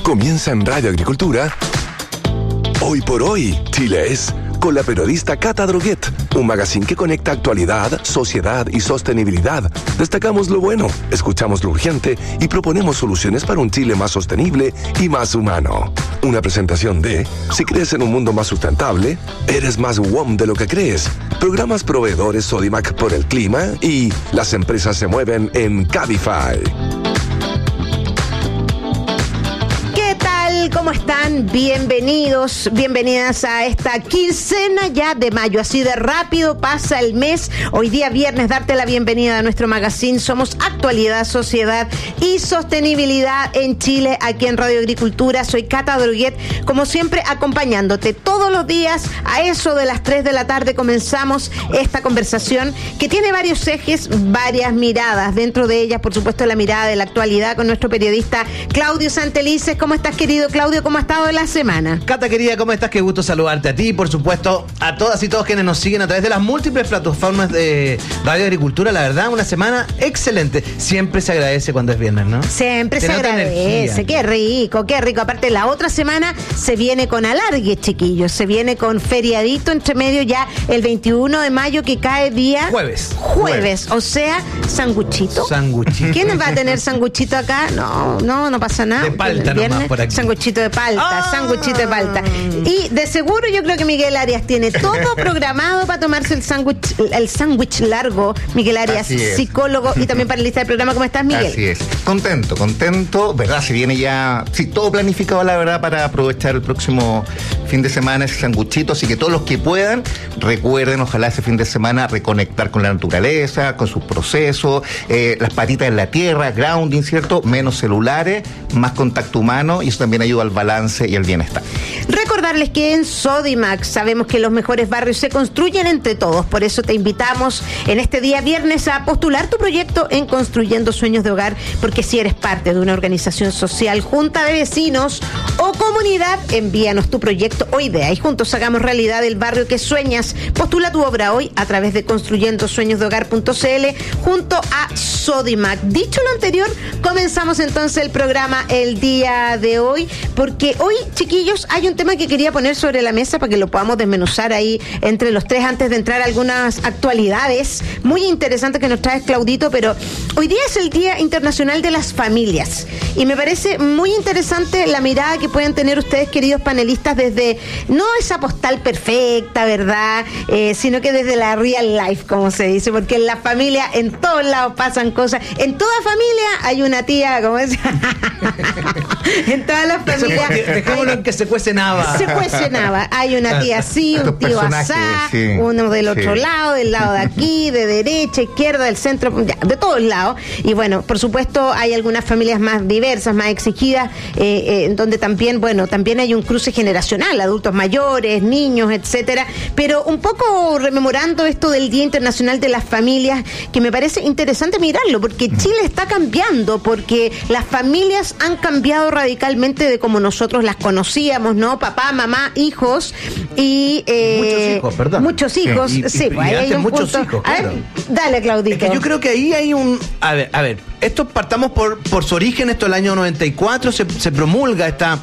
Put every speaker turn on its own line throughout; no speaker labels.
Comienza en Radio Agricultura. Hoy por hoy, Chile es, con la periodista Cata Droguet, un magazine que conecta actualidad, sociedad y sostenibilidad. Destacamos lo bueno, escuchamos lo urgente y proponemos soluciones para un Chile más sostenible y más humano. Una presentación de, si crees en un mundo más sustentable, eres más WOM de lo que crees. Programas proveedores Sodimac por el clima y las empresas se mueven en Cabify.
¿Cómo están? Bienvenidos, bienvenidas a esta quincena ya de mayo. Así de rápido pasa el mes. Hoy día viernes, darte la bienvenida a nuestro magazine. Somos Actualidad, Sociedad y Sostenibilidad en Chile, aquí en Radio Agricultura. Soy Cata Droguet, como siempre acompañándote todos los días. A eso de las 3 de la tarde comenzamos esta conversación que tiene varios ejes, varias miradas. Dentro de ellas, por supuesto, la mirada de la actualidad con nuestro periodista Claudio Santelices. ¿Cómo estás, querido Claudio? ¿Cómo ha estado la semana?
Cata, querida, ¿cómo estás? Qué gusto saludarte a ti y, por supuesto, a todas y todos quienes nos siguen a través de las múltiples plataformas de Radio Agricultura. La verdad, una semana excelente. Siempre se agradece cuando es viernes, ¿no?
Siempre se agradece. Qué rico, qué rico. Aparte, la otra semana se viene con alargue, chiquillos. Se viene con feriadito entre medio ya el 21 de mayo, que cae día... Jueves. O sea, sanguchito. ¿Quién va a tener sanguchito acá? No pasa nada.
De palta nomás por aquí.
Sanguchito de palta. Y de seguro yo creo que Miguel Arias tiene todo programado para tomarse el sándwich largo. Miguel Arias, psicólogo y también panelista del programa. ¿Cómo estás, Miguel?
Así es. Contento, ¿verdad? Se viene ya, todo planificado, la verdad, para aprovechar el próximo fin de semana ese sanguchito. Así que todos los que puedan, recuerden, ojalá ese fin de semana reconectar con la naturaleza, con sus procesos, las patitas en la tierra, grounding, ¿cierto? Menos celulares, más contacto humano, y eso también ayuda al balance y al bienestar.
Recordarles que en Sodimac sabemos que los mejores barrios se construyen entre todos. Por eso te invitamos en este día viernes a postular tu proyecto en Construyendo Sueños de Hogar, porque si eres parte de una organización social, junta de vecinos o comunidad, envíanos tu proyecto o idea y juntos hagamos realidad el barrio que sueñas. Postula tu obra hoy a través de construyendosueñosdehogar.cl junto a Sodimac. Dicho lo anterior, comenzamos entonces el programa el día de hoy, porque hoy, chiquillos, hay un tema que quería poner sobre la mesa para que lo podamos desmenuzar ahí entre los tres antes de entrar a algunas actualidades muy interesantes que nos traes, Claudito. Pero hoy día es el Día Internacional de las Familias y me parece muy interesante la mirada que pueden tener ustedes, queridos panelistas, desde no esa postal perfecta, ¿verdad? Sino que desde la real life, como se dice, porque en la familia en todos lados pasan cosas. En toda familia hay una tía, como es. En todas las familias.
Dejémoslo en que se cuece nada.
Hay una tía así, un tío asá, uno del otro lado, del lado de aquí, de derecha, izquierda, del centro, de todos lados. Y bueno, por supuesto, hay algunas familias más diversas, más exigidas, donde también hay un cruce generacional, adultos mayores, niños, etcétera. Pero un poco rememorando esto del Día Internacional de las Familias, que me parece interesante mirarlo, porque Chile está cambiando, porque las familias han cambiado radicalmente de como nosotros las conocíamos, ¿no? Papá, mamá, hijos y muchos hijos. Sí,
y hay un muchos punto. Hijos, claro.
Dale, Claudito.
Es que yo creo que ahí hay un... A ver, esto partamos por su origen. Esto el año 94 se promulga esta,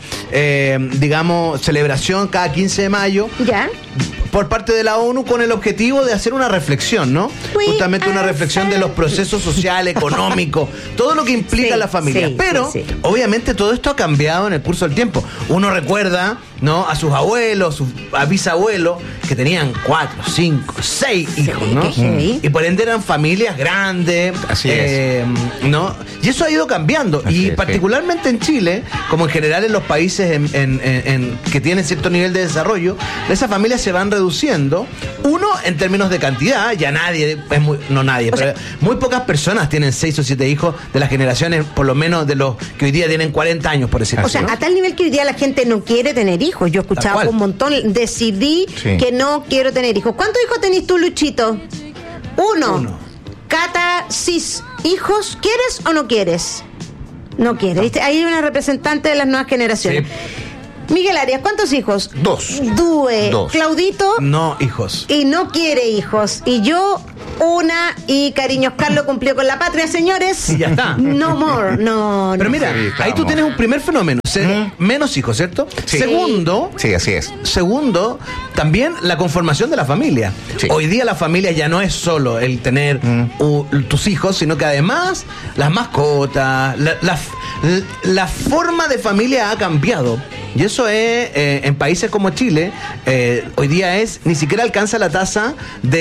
celebración cada 15 de mayo. Ya. Por parte de la ONU con el objetivo de hacer una reflexión, ¿no? Justamente una reflexión de los procesos sociales, económicos, todo lo que implica la familia. Pero, obviamente, todo esto ha cambiado en el curso del tiempo. Uno recuerda, ¿no?, a sus abuelos, a bisabuelos, que tenían 4, 5, 6 hijos, ¿no? Y por ende eran familias grandes.
Así es.
¿No? Y eso ha ido cambiando. Así particularmente en Chile, como en general en los países que tienen cierto nivel de desarrollo, esas familias se van reduciendo. Uno, en términos de cantidad, ya pero muy pocas personas tienen 6 o 7 hijos de las generaciones, por lo menos de los que hoy día tienen 40 años, por decirlo así.
O sea, ¿no? A tal nivel que hoy día la gente no quiere tener hijos. Yo escuchaba un montón, decidí que no quiero tener hijos. ¿Cuántos hijos tenés tú, Luchito? Uno. Cata, ¿hijos quieres o no quieres? No quieres. ¿Viste? Ahí hay una representante de las nuevas generaciones. Miguel Arias, ¿cuántos hijos?
2.
Dos. Claudito.
No, hijos.
Y no quiere hijos. Y yo, una. Y cariños, Carlos cumplió con la patria, señores.
Y ya está.
No more. No.
Pero mira, ahí tú tienes un primer fenómeno. Menos hijos, ¿cierto?
Sí.
Segundo.
Sí, así es.
Segundo, también la conformación de la familia.
Sí.
Hoy día la familia ya no es solo el tener tus hijos, sino que además las mascotas, la forma de familia ha cambiado. Y eso es, en países como Chile, hoy día ni siquiera alcanza la tasa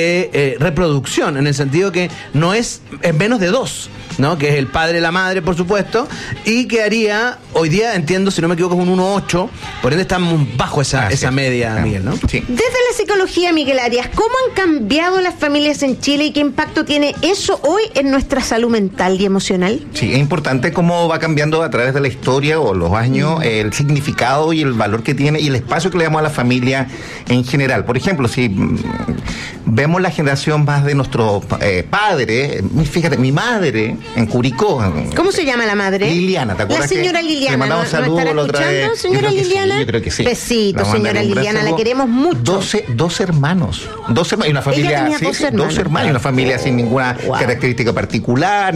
de reproducción, en el sentido que no es menos de 2, ¿no? Que es el padre y la madre, por supuesto, y que haría, hoy día entiendo, si no me equivoco, es un 1,8, por ende estamos bajo esa media, Miguel, ¿no?
Sí.
Desde la psicología, Miguel Arias, ¿cómo han cambiado las familias en Chile y qué impacto tiene eso hoy en nuestra salud mental y emocional?
Sí, es importante cómo va cambiando a través de la historia o los años el significado y el valor que tiene y el espacio que le damos a la familia en general. Por ejemplo, si vemos la generación más de nuestros padres, fíjate, mi madre en Curicó.
¿Cómo se llama la madre?
Liliana, ¿te acuerdas?
La señora Liliana.
Le mandamos saludos la otra vez.
Señora Liliana.
Yo creo que sí.
Besito, señora Liliana, la queremos mucho.
12 hermanos. 12 hermanos y una familia.
Ella tenía 2 hermanos.
Y una familia sin ninguna característica particular,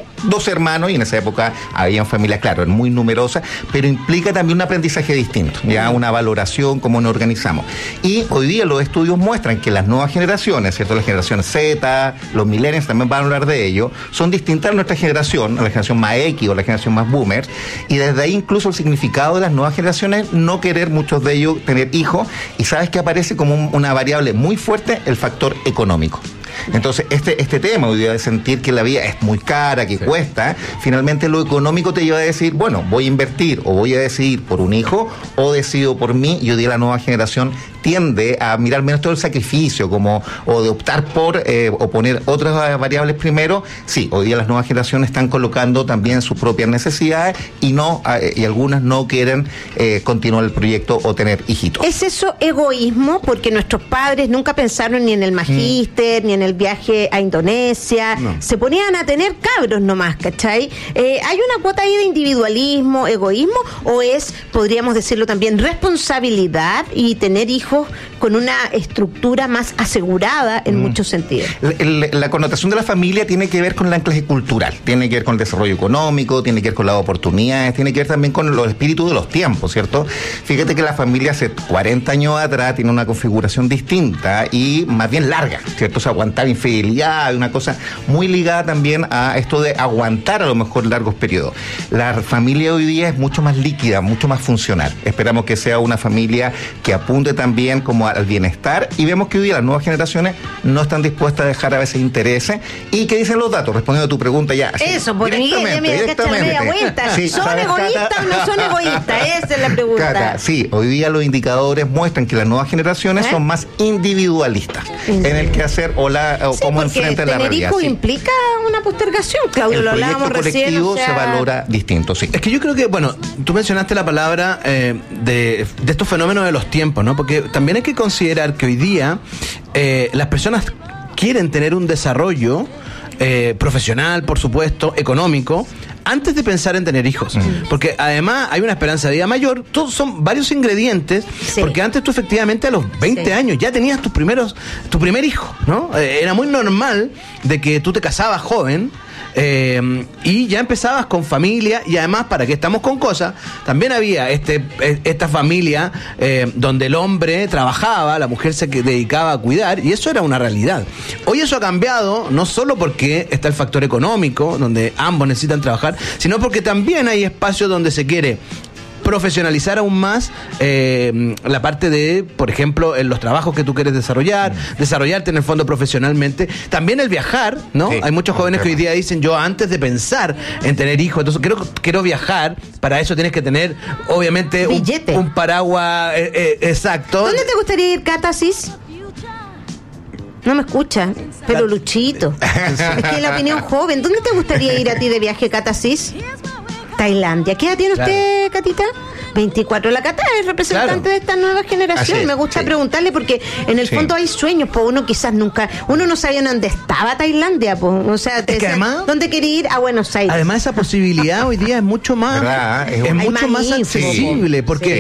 2 hermanos, y en esa época había familias, claro, muy numerosas, pero implica también un aprendizaje distinto, ya una valoración, cómo nos organizamos. Y hoy día los estudios muestran que las nuevas generaciones, ¿cierto? La generación Z, los millennials también van a hablar de ello, son distintas a nuestra generación, a la generación más X o la generación más boomer, y desde ahí incluso el significado de las nuevas generaciones, no querer muchos de ellos tener hijos, y sabes que aparece como una variable muy fuerte el factor económico. Entonces, este tema hoy día de sentir que la vida es muy cara, que cuesta, finalmente lo económico te lleva a decir, bueno, voy a invertir o voy a decidir por un hijo o decido por mí, y hoy día la nueva generación tiende a mirar menos todo el sacrificio o de optar por o poner otras variables primero. Sí, hoy día las nuevas generaciones están colocando también sus propias necesidades y algunas no quieren continuar el proyecto o tener hijitos.
¿Es eso egoísmo? Porque nuestros padres nunca pensaron ni en el magíster, ni en el viaje a Indonesia, se ponían a tener cabros nomás, ¿cachai? ¿Hay una cuota ahí de individualismo, egoísmo, o podríamos decirlo también, responsabilidad y tener hijos con una estructura más asegurada en muchos sentidos?
La connotación de la familia tiene que ver con el anclaje cultural, tiene que ver con el desarrollo económico, tiene que ver con las oportunidades, tiene que ver también con los espíritus de los tiempos, ¿cierto? Fíjate que la familia hace 40 años atrás tiene una configuración distinta y más bien larga, ¿cierto? O sea, aguantar infidelidad, una cosa muy ligada también a esto de aguantar a lo mejor largos periodos. La familia hoy día es mucho más líquida, mucho más funcional. Esperamos que sea una familia que apunte también como al bienestar, y vemos que hoy día las nuevas generaciones no están dispuestas a dejar a veces intereses. ¿Y qué dicen los datos? Respondiendo a tu pregunta ya.
Eso, por Miguel, sí, ¿son egoístas o no son egoístas? Esa es la pregunta.
Cata, sí, hoy día los indicadores muestran que las nuevas generaciones son más individualistas en el que hacer o cómo enfrentan la realidad.
Tener hijos implica una postergación, Claudio, lo hablábamos recién.
El proyecto colectivo se valora distinto, sí.
Es que yo creo que, bueno, tú mencionaste la palabra de estos fenómenos de los tiempos, ¿no? Porque también hay que considerar que hoy día las personas quieren tener un desarrollo profesional, por supuesto, económico, antes de pensar en tener hijos. Porque además hay una esperanza de vida mayor. Todos son varios ingredientes, porque antes tú efectivamente a los 20 años ya tenías tu primer hijo, ¿no? Era muy normal de que tú te casabas joven, y ya empezabas con familia, y además, para que estamos con cosas, también había esta familia donde el hombre trabajaba, la mujer se dedicaba a cuidar, y eso era una realidad. Hoy eso ha cambiado, no solo porque está el factor económico, donde ambos necesitan trabajar, sino porque también hay espacios donde se quiere profesionalizar aún más la parte de, por ejemplo, en los trabajos que tú quieres desarrollarte en el fondo profesionalmente. También el viajar, ¿no? Sí, hay muchos jóvenes que hoy día dicen, yo antes de pensar en tener hijos, entonces quiero viajar, para eso tienes que tener, obviamente, un paraguas exacto.
¿Dónde te gustaría ir, Catasis? No me escucha, pero Luchito. Es que la opinión joven. ¿Dónde te gustaría ir a ti de viaje, Catasis? Tailandia. ¿Qué edad tiene usted, Catita? 24. La Cata es representante de esta nueva generación. Me gusta preguntarle porque en el fondo hay sueños, pues uno quizás uno no sabía dónde estaba Tailandia, pues, o sea,
es que además,
¿dónde quería ir? A Buenos Aires.
Además esa posibilidad hoy día es mucho más, es mucho más accesible, porque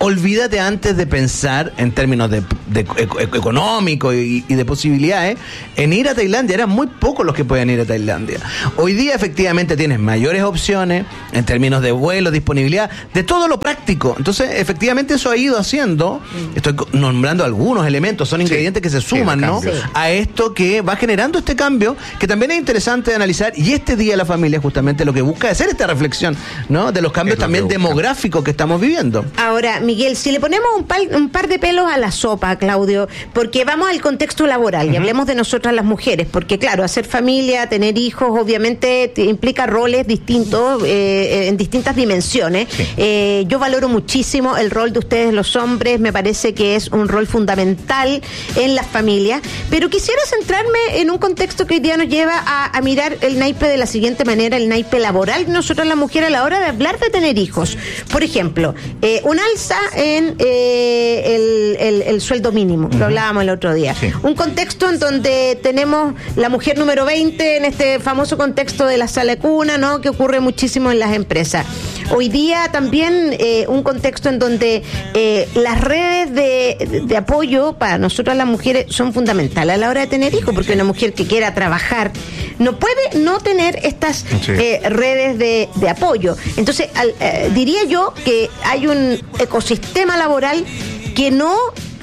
olvídate antes de pensar en términos de económico y de posibilidades en ir a Tailandia. Eran muy pocos los que podían ir a Tailandia. Hoy día efectivamente tienes mayores opciones en términos de vuelo, disponibilidad, de todo lo práctico. Entonces efectivamente eso ha ido haciendo, estoy nombrando algunos elementos, son ingredientes que se suman, ¿no? A esto que va generando este cambio, que también es interesante de analizar, y este Día de la Familia justamente lo que busca es hacer esta reflexión, ¿no? De los cambios también demográficos que estamos viviendo.
Ahora, Miguel, si le ponemos un par de pelos a la sopa, Claudio, porque vamos al contexto laboral y hablemos de nosotras las mujeres, porque claro, hacer familia, tener hijos, obviamente implica roles distintos, en distintas dimensiones. Yo valoro muchísimo el rol de ustedes los hombres, me parece que es un rol fundamental en las familias, pero quisiera centrarme en un contexto que hoy día nos lleva a mirar el naipe de la siguiente manera, el naipe laboral de nosotras las mujeres a la hora de hablar de tener hijos. Por ejemplo, un alza en el sueldo mínimo, lo hablábamos el otro día. Un contexto en donde tenemos la mujer número 20 en este famoso contexto de la sala de cuna, ¿no? Que ocurre muchísimo en las empresas. Hoy día también un contexto en donde las redes de apoyo para nosotras las mujeres son fundamentales a la hora de tener hijos, porque una mujer que quiera trabajar no puede no tener estas redes de apoyo. Entonces, diría yo que hay un ecosistema laboral que no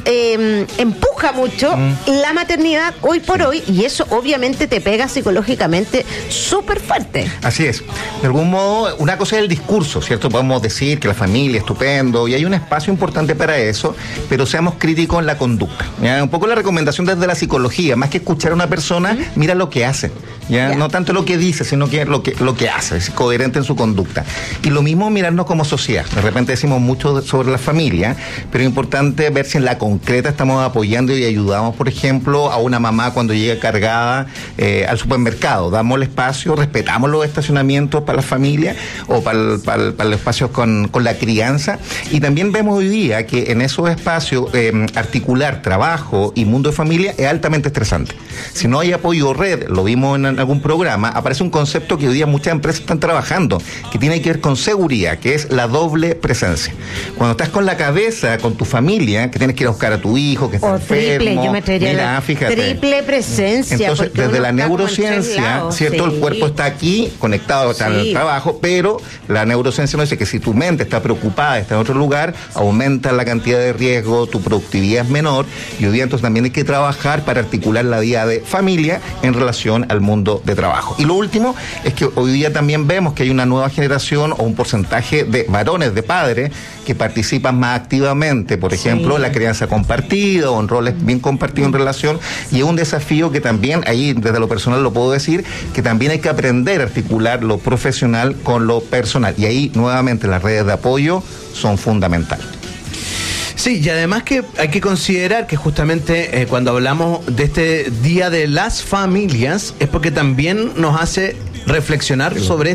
empuja mucho la maternidad hoy por hoy, y eso obviamente te pega psicológicamente súper fuerte.
Así es. De algún modo, una cosa es el discurso, ¿cierto? Podemos decir que la familia es estupendo y hay un espacio importante para eso, pero seamos críticos en la conducta. ¿Ya? Un poco la recomendación desde la psicología, más que escuchar a una persona, mira lo que hace. ¿Ya? No tanto lo que dice, sino que lo que hace, es coherente en su conducta. Y lo mismo mirarnos como sociedad. De repente decimos mucho sobre la familia, pero es importante ver si en la concreta estamos apoyando y ayudamos, por ejemplo, a una mamá cuando llega cargada al supermercado. Damos el espacio, respetamos los estacionamientos para la familia o para los espacios con la crianza. Y también vemos hoy día que en esos espacios articular trabajo y mundo de familia es altamente estresante. Si no hay apoyo red, lo vimos en algún programa, aparece un concepto que hoy día muchas empresas están trabajando, que tiene que ver con seguridad, que es la doble presencia. Cuando estás con la cabeza, con tu familia, que tienes que ir a buscar a tu hijo que está enfermo,
yo me traería
fíjate,
triple presencia.
Entonces, desde la neurociencia, ¿cierto? El cuerpo está aquí, conectado al trabajo, pero la neurociencia nos dice que si tu mente está preocupada, está en otro lugar, aumenta la cantidad de riesgo, tu productividad es menor, y hoy día entonces también hay que trabajar para articular la vida de familia en relación al mundo de trabajo. Y lo último es que hoy día también vemos que hay una nueva generación o un porcentaje de varones, de padres, que participan más activamente, por ejemplo, en la crianza compartida o en roles bien compartidos en relación, y es un desafío que también, ahí desde lo personal lo puedo decir, que también hay que aprender a articular lo profesional con lo personal, y ahí nuevamente las redes de apoyo son fundamentales.
Sí, y además que hay que considerar que justamente cuando hablamos de este Día de las Familias es porque también nos hace reflexionar sobre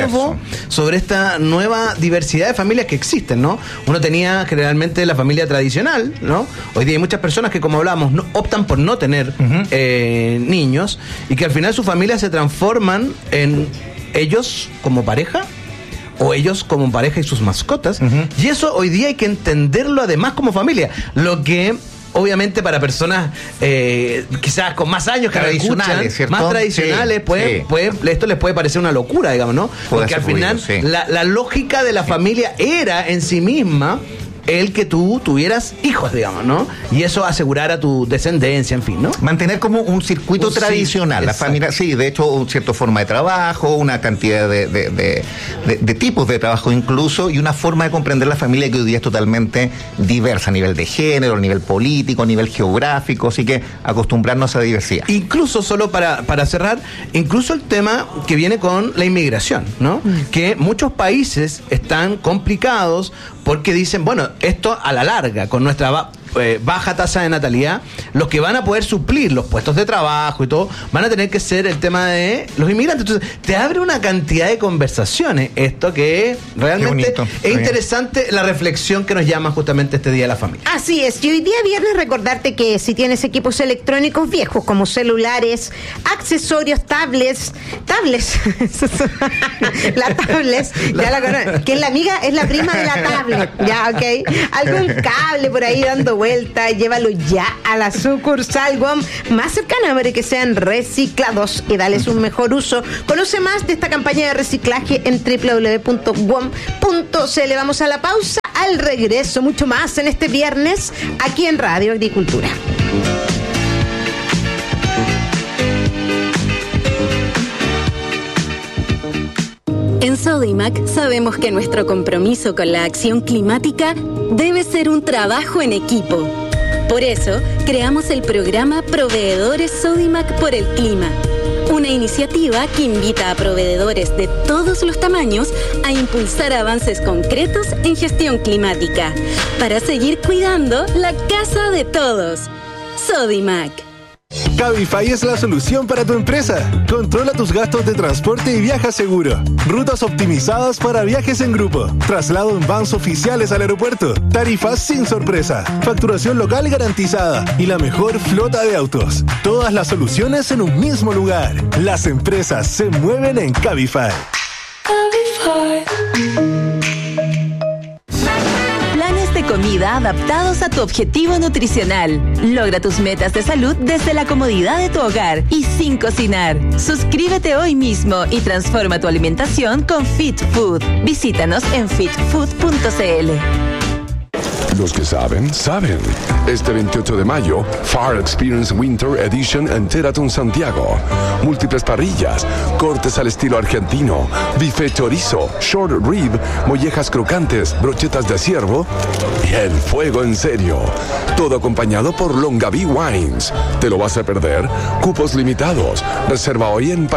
sobre esta nueva diversidad de familias que existen, ¿no? Uno tenía generalmente la familia tradicional, ¿no? Hoy día hay muchas personas que, como hablamos, optan por no tener niños, y que al final sus familias se transforman en ellos como pareja, o ellos como pareja y sus mascotas, y eso hoy día hay que entenderlo además como familia, lo que obviamente para personas quizás con más años que tradicionales, escuchan, más tradicionales, esto les puede parecer una locura, digamos, ¿no? Porque al final la lógica de la familia era en sí misma el que tú tuvieras hijos, digamos, ¿no? Y eso asegurara tu descendencia, en fin, ¿no?
Mantener como un circuito tradicional. La familia, de hecho, una cierta forma de trabajo, una cantidad de tipos de trabajo incluso, y una forma de comprender la familia que hoy día es totalmente diversa a nivel de género, a nivel político, a nivel geográfico, así que acostumbrarnos a la diversidad.
Incluso, solo para cerrar, incluso el tema que viene con la inmigración, ¿no? Que muchos países están complicados porque dicen, bueno, esto a la larga, con nuestra baja tasa de natalidad, los que van a poder suplir los puestos de trabajo y todo, van a tener que ser el tema de los inmigrantes. Entonces, te abre una cantidad de conversaciones, esto que realmente es interesante, la reflexión que nos llama justamente este Día de la Familia.
Así es, y hoy día viernes recordarte que si tienes equipos electrónicos viejos como celulares, accesorios, tablets, la tablets, ya la conozco, que es la amiga, es la prima de la tablet, ya, ok, algún cable por ahí dando vuelta, llévalo ya a la sucursal WOM más cercana para que sean reciclados y darles un mejor uso. Conoce más de esta campaña de reciclaje en www.wom.cl. Vamos a la pausa, al regreso mucho más en este viernes aquí en Radio Agricultura.
En Sodimac sabemos que nuestro compromiso con la acción climática debe ser un trabajo en equipo. Por eso, creamos el programa Proveedores Sodimac por el Clima, una iniciativa que invita a proveedores de todos los tamaños a impulsar avances concretos en gestión climática para seguir cuidando la casa de todos. Sodimac.
Cabify es la solución para tu empresa. Controla tus gastos de transporte y viaja seguro. Rutas optimizadas para viajes en grupo. Traslado en vans oficiales al aeropuerto. Tarifas sin sorpresa. Facturación local garantizada. Y la mejor flota de autos. Todas las soluciones en un mismo lugar. Las empresas se mueven en Cabify.
Planes de comida adaptados a tu objetivo nutricional. Logra tus metas de salud desde la comodidad de tu hogar y sin cocinar. Suscríbete hoy mismo y transforma tu alimentación con Fit Food. Visítanos en fitfood.cl.
Los que saben, saben. Este 28 de mayo, Far Experience Winter Edition en Teraton Santiago. Múltiples parrillas, cortes al estilo argentino, buffet chorizo, short rib, mollejas crocantes, brochetas de ciervo y el fuego en serio. Todo acompañado por Longaví Wines. ¿Te lo vas a perder? Cupos limitados. Reserva hoy en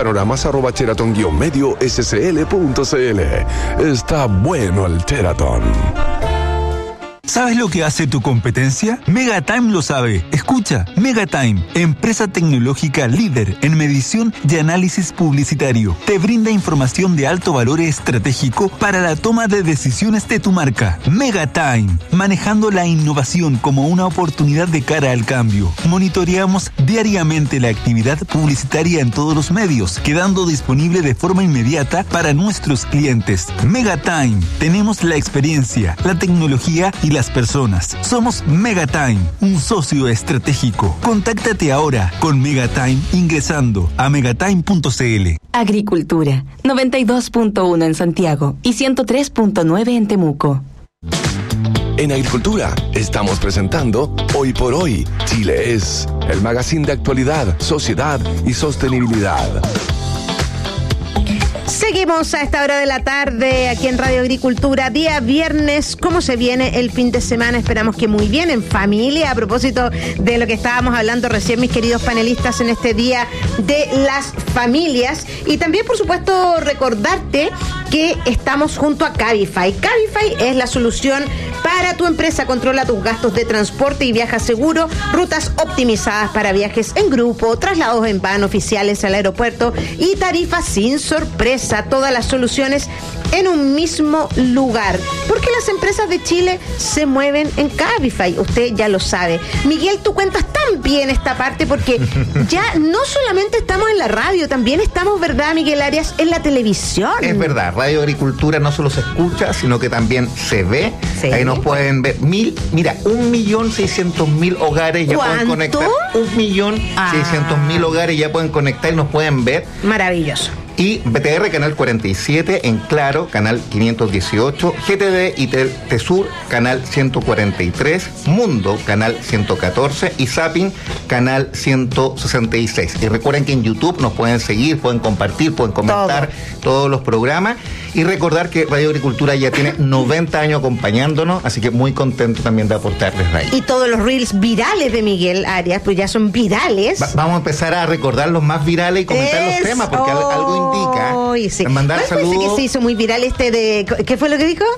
panoramas@teraton-scl.cl. Está bueno el Teraton.
¿Sabes lo que hace tu competencia? Megatime lo sabe. Escucha, Megatime, empresa tecnológica líder en medición y análisis publicitario. Te brinda información de alto valor estratégico para la toma de decisiones de tu marca. Megatime, manejando la innovación como una oportunidad de cara al cambio. Monitoreamos diariamente la actividad publicitaria en todos los medios, quedando disponible de forma inmediata para nuestros clientes. Megatime, tenemos la experiencia, la tecnología y las personas. Somos Megatime, un socio estratégico. Contáctate ahora con Megatime ingresando a megatime.cl.
Agricultura, 92.1 en Santiago y 103.9 en Temuco.
En Agricultura estamos presentando Hoy por Hoy, Chile es, el magazine de actualidad, sociedad y sostenibilidad.
Seguimos a esta hora de la tarde aquí en Radio Agricultura, día viernes. ¿Cómo se viene el fin de semana? Esperamos que muy bien, en familia. A propósito de lo que estábamos hablando recién, mis queridos panelistas, en este día de las familias. Y también, por supuesto, recordarte que estamos junto a Cabify. Cabify es la solución para tu empresa. Controla tus gastos de transporte y viaja seguro. Rutas optimizadas para viajes en grupo, traslados en van oficiales al aeropuerto y tarifas sin sorpresa. Todas las soluciones en un mismo lugar. Porque las empresas de Chile se mueven en Cabify. Usted ya lo sabe. Miguel, tú cuentas tan bien esta parte porque ya no solamente estamos en la radio, también estamos, ¿verdad, Miguel Arias?, en la televisión.
Es verdad, Radio Agricultura no solo se escucha, sino que también se ve. Sí. Ahí nos pueden ver 1.600.000 hogares ya pueden conectar. 1.600.000 hogares ya pueden conectar y nos pueden ver.
Maravilloso.
Y BTR Canal 47, en Claro, Canal 518, GTD y Tesur, Canal 143, Mundo, Canal 114 y Zapping, Canal 166. Y recuerden que en YouTube nos pueden seguir, pueden compartir, pueden comentar todos los programas. Y recordar que Radio Agricultura ya tiene 90 años acompañándonos, así que muy contento también de aportarles ahí.
Y todos los reels virales de Miguel Arias, pues ya son virales.
Vamos a empezar a recordar los más virales y comentar los temas, porque algo indica.
Sí.
Mandar
saludos. Parece que se hizo muy viral este de... ¿Qué fue lo que dijo?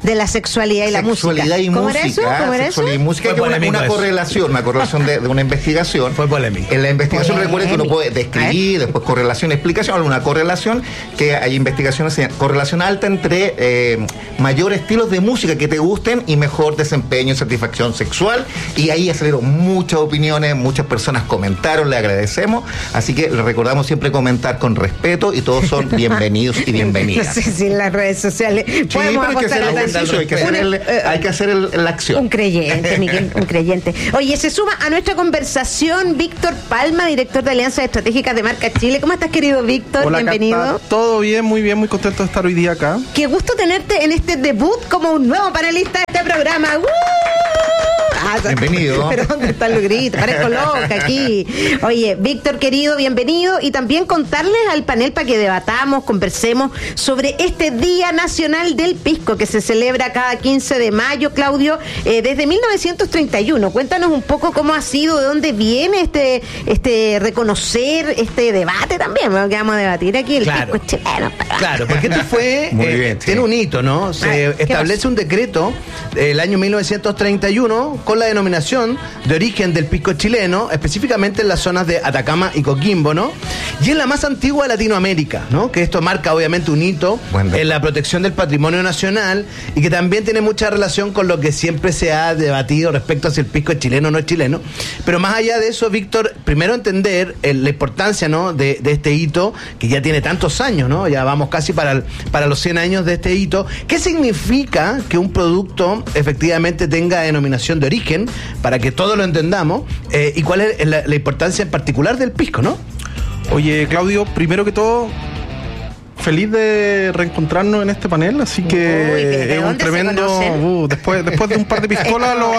de la sexualidad y la música.
Sexualidad y
¿Cómo
música.
era eso? ¿Cómo era eso?
Y música, que una correlación de una investigación.
Fue polémico.
En la investigación recuerden que uno puede describir, después correlación, explicación, una correlación, que hay investigaciones, correlación alta entre mayor estilos de música que te gusten y mejor desempeño y satisfacción sexual, y ahí salieron muchas opiniones, muchas personas comentaron, le agradecemos, así que les recordamos siempre comentar con respeto y todos son bienvenidos y bienvenidas.
No sé si en las redes sociales podemos apostar a
hay que hacer la acción.
Un creyente, Miguel, un creyente. Oye, se suma a nuestra conversación Víctor Palma, director de Alianzas Estratégicas de Marca Chile. ¿Cómo estás, querido Víctor?
Hola,
bienvenido.
Cata. Todo bien, muy parecido de estar hoy día acá.
Qué gusto tenerte en este debut como un nuevo panelista de este programa.
Bienvenido.
Pero ¿dónde están los gritos? Parezco loca aquí. Oye, Víctor, querido, bienvenido. Y también contarles al panel para que debatamos, conversemos sobre este Día Nacional del Pisco que se celebra cada 15 de mayo, Claudio, desde 1931. Cuéntanos un poco cómo ha sido, de dónde viene este reconocer, este debate también, que vamos a debatir aquí, el pisco chileno.
Claro, porque esto fue, tiene un hito, ¿no? Se establece un decreto el año 1931 con la denominación de origen del pisco chileno, específicamente en las zonas de Atacama y Coquimbo, ¿no? Y es la más antigua de Latinoamérica, ¿no? Que esto marca obviamente un hito en la protección del patrimonio nacional y que también tiene mucha relación con lo que siempre se ha debatido respecto a si el pisco es chileno o no es chileno. Pero más allá de eso, Víctor, primero entender la importancia, ¿no? de este hito que ya tiene tantos años, ¿no? Ya vamos casi para los 100 años de este hito. ¿Qué significa que un producto efectivamente tenga denominación de origen, para que todos lo entendamos, y cuál es la importancia en particular del pisco, ¿no?
Oye, Claudio, primero que todo, feliz de reencontrarnos en este panel, así que es un tremendo... después de un par de piscolas lo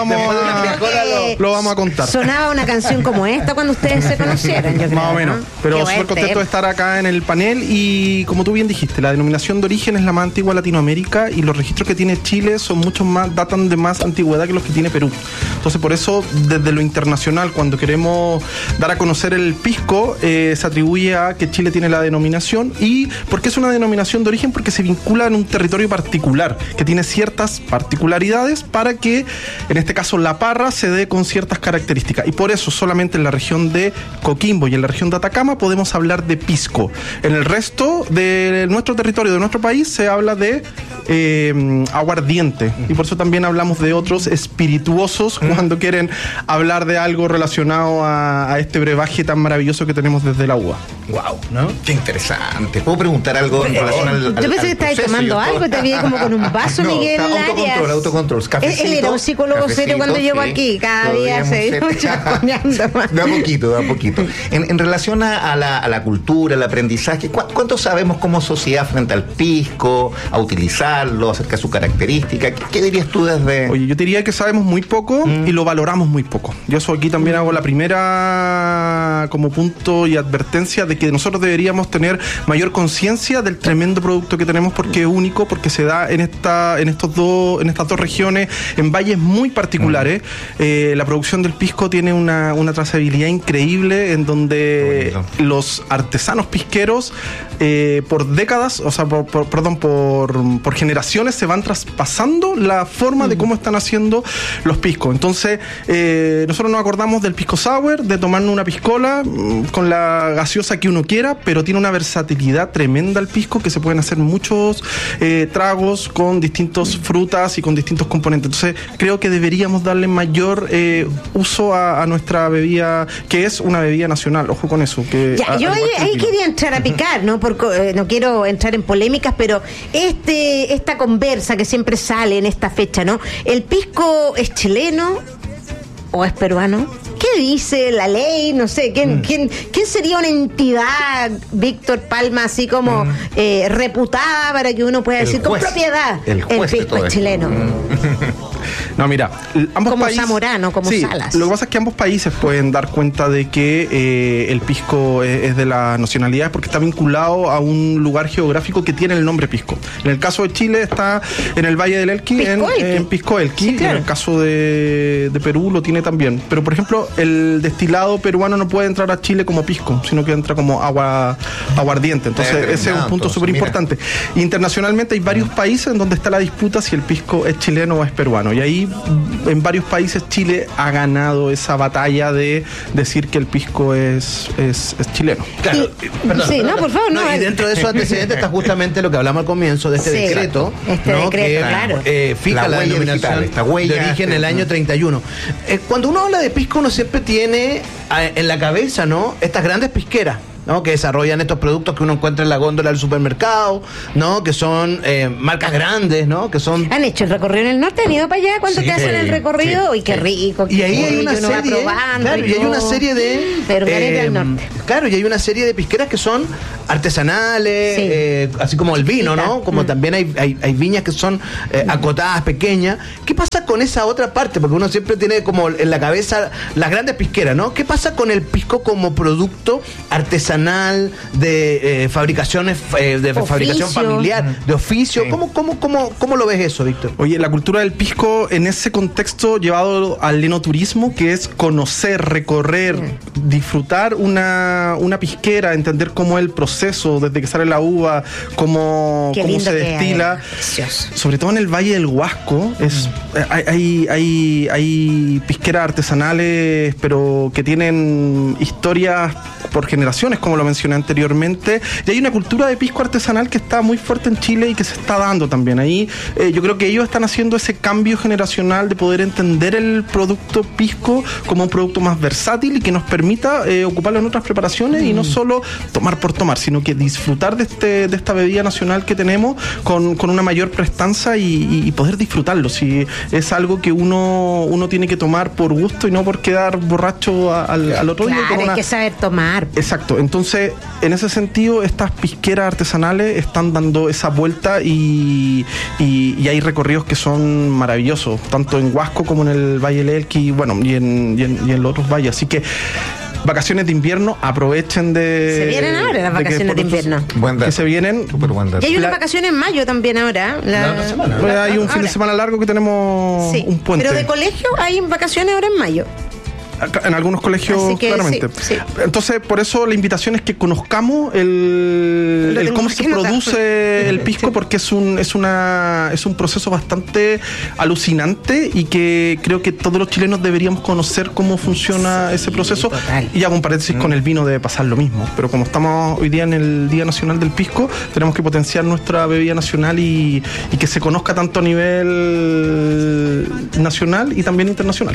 vamos a contar.
Sonaba una canción como esta cuando ustedes se conocieron, yo creo.
Más o menos,
¿no?
pero súper contento de estar acá en el panel y como tú bien dijiste, la denominación de origen es la más antigua de Latinoamérica y los registros que tiene Chile son muchos más, datan de más antigüedad que los que tiene Perú. Entonces por eso desde lo internacional, cuando queremos dar a conocer el pisco, se atribuye a que Chile tiene la denominación. ¿Y por qué es una denominación de origen? Porque se vincula en un territorio particular que tiene ciertas particularidades para que en este caso la parra se dé con ciertas características, y por eso solamente en la región de Coquimbo y en la región de Atacama podemos hablar de pisco. En el resto de nuestro territorio, de nuestro país, se habla de aguardiente, y por eso también hablamos de otros espirituosos cuando quieren hablar de algo relacionado a este brebaje tan maravilloso que tenemos desde la uva.
Wow, ¿no? Qué interesante. ¿Puedo preguntar algo en relación al
yo pensé que estabas tomando algo, te vi como con un vaso, no, Miguel.
Autocontrol. Cafecito,
él era un psicólogo serio cuando llegó aquí. Cada día se iba chaconeando más.
Da poquito. En relación a la cultura, el aprendizaje, ¿cuánto sabemos como sociedad frente al pisco, a utilizarlo, acerca de su característica? ¿Qué dirías tú desde...?
Oye, yo te diría que sabemos muy poco y lo valoramos muy poco. Yo eso aquí también hago la primera como punto y advertencia de que nosotros deberíamos tener mayor conciencia del tremendo producto que tenemos, porque es único, porque se da en estas dos regiones, en valles muy particulares. La producción del pisco tiene una trazabilidad increíble, en donde los artesanos pisqueros por décadas, o sea, por generaciones se van traspasando la forma de cómo están haciendo los piscos. Entonces nosotros nos acordamos del pisco sour, de tomarnos una piscola con la gaseosa que uno quiera, pero tiene una versatilidad tremenda el pisco, que se pueden hacer muchos tragos con distintas frutas y con distintos componentes. Entonces creo que deberíamos darle mayor uso a nuestra bebida, que es una bebida nacional. Ojo con eso. Que
yo ahí quería entrar a picar, ¿no? Porque no quiero entrar en polémicas, pero esta conversa que siempre sale en esta fecha, ¿no? ¿El pisco es chileno o es peruano? ¿Qué dice la ley? No sé, ¿quién sería una entidad, Víctor Palma, así como reputada para que uno pueda decir con propiedad el pisco es chileno?
No, mira, ambos
como
países,
Zamorano, como
sí,
Salas.
Lo que pasa es que ambos países pueden dar cuenta de que el pisco es de la nacionalidad, porque está vinculado a un lugar geográfico que tiene el nombre pisco. En el caso de Chile está en el Valle del Elqui, en Pisco Elqui. Sí, claro. En el caso de Perú lo tiene también. Pero, por ejemplo, el destilado peruano no puede entrar a Chile como pisco, sino que entra como aguardiente. Entonces ese es un punto súper importante. Internacionalmente hay varios países en donde está la disputa si el pisco es chileno o es peruano. Y ahí en varios países Chile ha ganado esa batalla de decir que el pisco es chileno.
Claro,
sí, no, por favor, no.
Y dentro de esos antecedentes está justamente lo que hablamos al comienzo de este decreto.
Decreto,
que,
claro.
Fija la denominación
esta huella
de origen en el año 31. Cuando uno habla de pisco, uno siempre tiene en la cabeza, ¿no?, estas grandes pisqueras, ¿no?, que desarrollan estos productos que uno encuentra en la góndola del supermercado, ¿no?, que son marcas grandes, ¿no?, que son...
¿Han hecho el recorrido en el norte? ¿Han ido para allá? ¿Cuánto te hacen el recorrido? ¡Uy, qué rico!
Y ahí hay una serie, claro, y hay una serie de... claro, y hay una serie de pisqueras que son artesanales, así como el vino, ¿no? Como también hay viñas que son acotadas, pequeñas. ¿Qué pasa con esa otra parte? Porque uno siempre tiene como en la cabeza las grandes pisqueras, ¿no? ¿Qué pasa con el pisco como producto artesanal de fabricación familiar, de oficio? Sí. ¿Cómo lo ves eso, Víctor?
Oye, la cultura del pisco en ese contexto llevado al enoturismo, que es conocer, recorrer, disfrutar una pisquera, entender cómo es el proceso desde que sale la uva, cómo se destila. Sobre todo en el Valle del Huasco hay pisqueras artesanales, pero que tienen historias por generaciones, como lo mencioné anteriormente, y hay una cultura de pisco artesanal que está muy fuerte en Chile y que se está dando también. Ahí yo creo que ellos están haciendo ese cambio generacional de poder entender el producto pisco como un producto más versátil y que nos permita ocuparlo en otras preparaciones y no solo tomar por tomar, sino que disfrutar de esta bebida nacional que tenemos con una mayor prestanza y poder disfrutarlo. Si es algo que uno tiene que tomar por gusto y no por quedar borracho al otro día.
Claro, hay que saber tomar.
Exacto. Entonces, en ese sentido, estas pisqueras artesanales están dando esa vuelta y hay recorridos que son maravillosos, tanto en Huasco como en el Valle del Elqui, y en los otros valles. Así que vacaciones de invierno, aprovechen
se vienen ahora las vacaciones de invierno.
Que se vienen.
Y hay unas vacaciones en mayo también ahora.
Hay un fin de semana largo que tenemos un puente.
Pero de colegio hay vacaciones ahora en mayo.
En algunos colegios, claramente. Sí. Entonces, por eso la invitación es que conozcamos el cómo se produce el pisco, porque es un proceso bastante alucinante y que creo que todos los chilenos deberíamos conocer cómo funciona ese proceso.
Total.
Y hago un paréntesis, con el vino debe pasar lo mismo. Pero como estamos hoy día en el Día Nacional del Pisco, tenemos que potenciar nuestra bebida nacional y que se conozca tanto a nivel nacional y también internacional.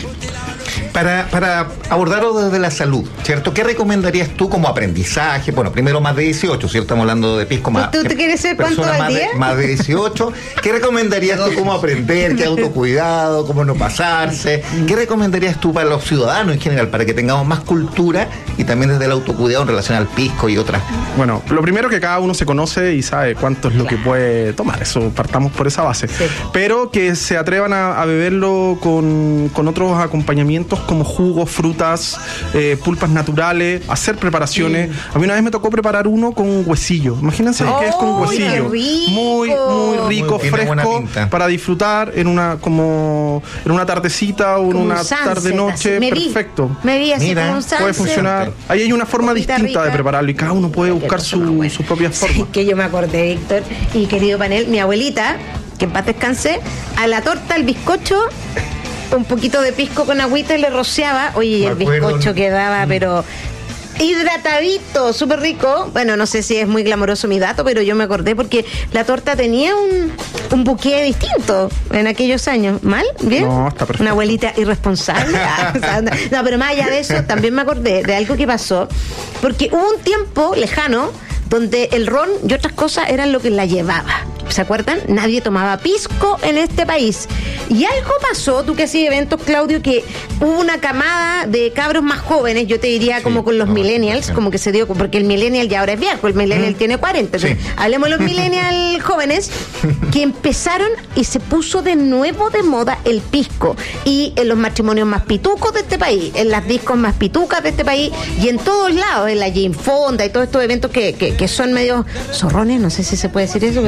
Para abordarlo desde la salud, ¿cierto? ¿Qué recomendarías tú como aprendizaje? Bueno, primero más de 18, ¿cierto? Estamos hablando de pisco más.
¿Tú te quieres ser cuánto al día?
Más de 18. ¿Qué recomendarías tú cómo aprender? ¿Qué autocuidado? ¿Cómo no pasarse? ¿Qué recomendarías tú para los ciudadanos en general, para que tengamos más cultura y también desde el autocuidado en relación al pisco y otras?
Bueno, lo primero que cada uno se conoce y sabe cuánto es lo que puede tomar. Eso, partamos por esa base. Sí. Pero que se atrevan a beberlo con otros acompañamientos como jugos, frutas, pulpas naturales, hacer preparaciones. A mí una vez me tocó preparar uno con huesillo. Imagínense que es con huesillo. Muy rico, muy fresco, para disfrutar en una tardecita o en una tarde-noche. Perfecto.
Me vi así como un sunset.
Puede funcionar. Ahí hay una forma distinta de prepararlo y cada uno puede buscar sus propias formas.
Sí, que yo me acordé, Víctor, y querido panel, mi abuelita, que en paz descanse, a la torta, al bizcocho, un poquito de pisco con agüita y le rociaba. Oye, y el bizcocho quedaba, pero hidratadito, súper rico. Bueno, no sé si es muy glamoroso mi dato, pero yo me acordé porque la torta tenía un buqué distinto en aquellos años. ¿Mal? ¿Bien?
No, está perfecto.
Una abuelita irresponsable. No, pero más allá de eso, también me acordé de algo que pasó, porque hubo un tiempo lejano donde el ron y otras cosas eran lo que la llevaba. ¿Se acuerdan? Nadie tomaba pisco en este país. Y algo pasó, tú que hacías eventos, Claudio, que hubo una camada de cabros más jóvenes, yo te diría como con los millennials, como que se dio, porque el millennial ya ahora es viejo, el millennial tiene 40. Entonces, hablemos de los millennials jóvenes, que empezaron y se puso de nuevo de moda el pisco. Y en los matrimonios más pitucos de este país, en las discos más pitucas de este país, y en todos lados, en la Jane Fonda y todos estos eventos que son medio zorrones, no sé si se puede decir eso, pero medio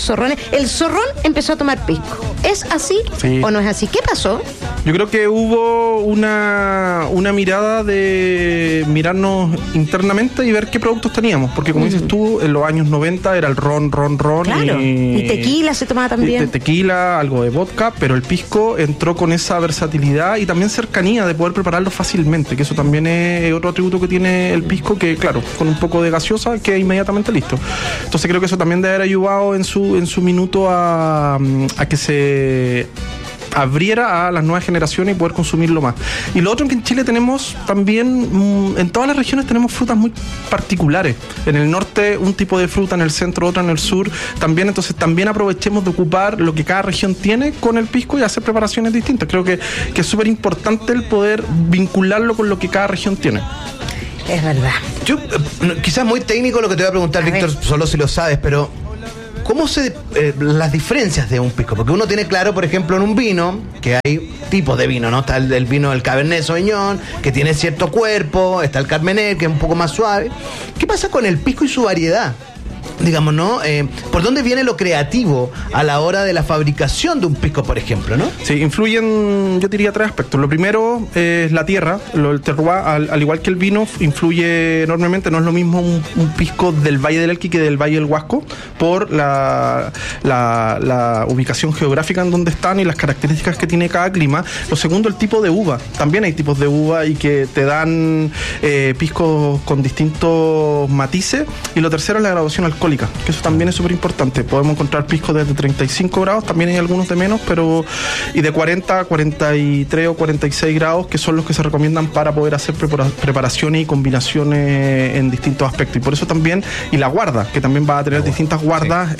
los zorrones. El zorrón empezó a tomar pisco. ¿Es así o no es así? ¿Qué pasó?
Yo creo que hubo una mirada de mirarnos internamente y ver qué productos teníamos, porque como dices tú, en los años 90 era el ron.
Claro, y tequila se tomaba también.
Tequila, algo de vodka, pero el pisco entró con esa versatilidad y también cercanía de poder prepararlo fácilmente, que eso también es otro atributo que tiene el pisco, que claro, con un poco de gaseosa queda inmediatamente listo. Entonces creo que eso también debe haber ayudado en su minuto a que se abriera a las nuevas generaciones y poder consumirlo más. Y lo otro, que en Chile tenemos también, en todas las regiones tenemos frutas muy particulares. En el norte un tipo de fruta, en el centro otra, en el sur también. Entonces también aprovechemos de ocupar lo que cada región tiene con el pisco y hacer preparaciones distintas. Creo que es súper importante el poder vincularlo con lo que cada región tiene.
Es verdad.
Yo, quizás muy técnico lo que te voy a preguntar, Víctor, solo si lo sabes, pero ¿cómo las diferencias de un pisco? Porque uno tiene claro, por ejemplo, en un vino, que hay tipos de vino, ¿no? Está el vino del Cabernet Sauvignon, que tiene cierto cuerpo, está el Carmener, que es un poco más suave. ¿Qué pasa con el pisco y su variedad? Digamos, ¿no? ¿Por dónde viene lo creativo a la hora de la fabricación de un pisco, por ejemplo, no?
Sí, influyen, yo diría, 3 aspectos. Lo primero es la tierra, el terroir, al igual que el vino, influye enormemente. No es lo mismo un pisco del Valle del Elqui que del Valle del Huasco, por la ubicación geográfica en donde están y las características que tiene cada clima. Lo segundo, el tipo de uva. También hay tipos de uva y que te dan piscos con distintos matices. Y lo tercero es la graduación alcohólica, que eso también es súper importante. Podemos encontrar piscos desde 35 grados, también hay algunos de menos, y de 40, 43 o 46 grados, que son los que se recomiendan para poder hacer preparaciones y combinaciones en distintos aspectos. Y por eso también, y la guarda, que también va a tener distintas guardas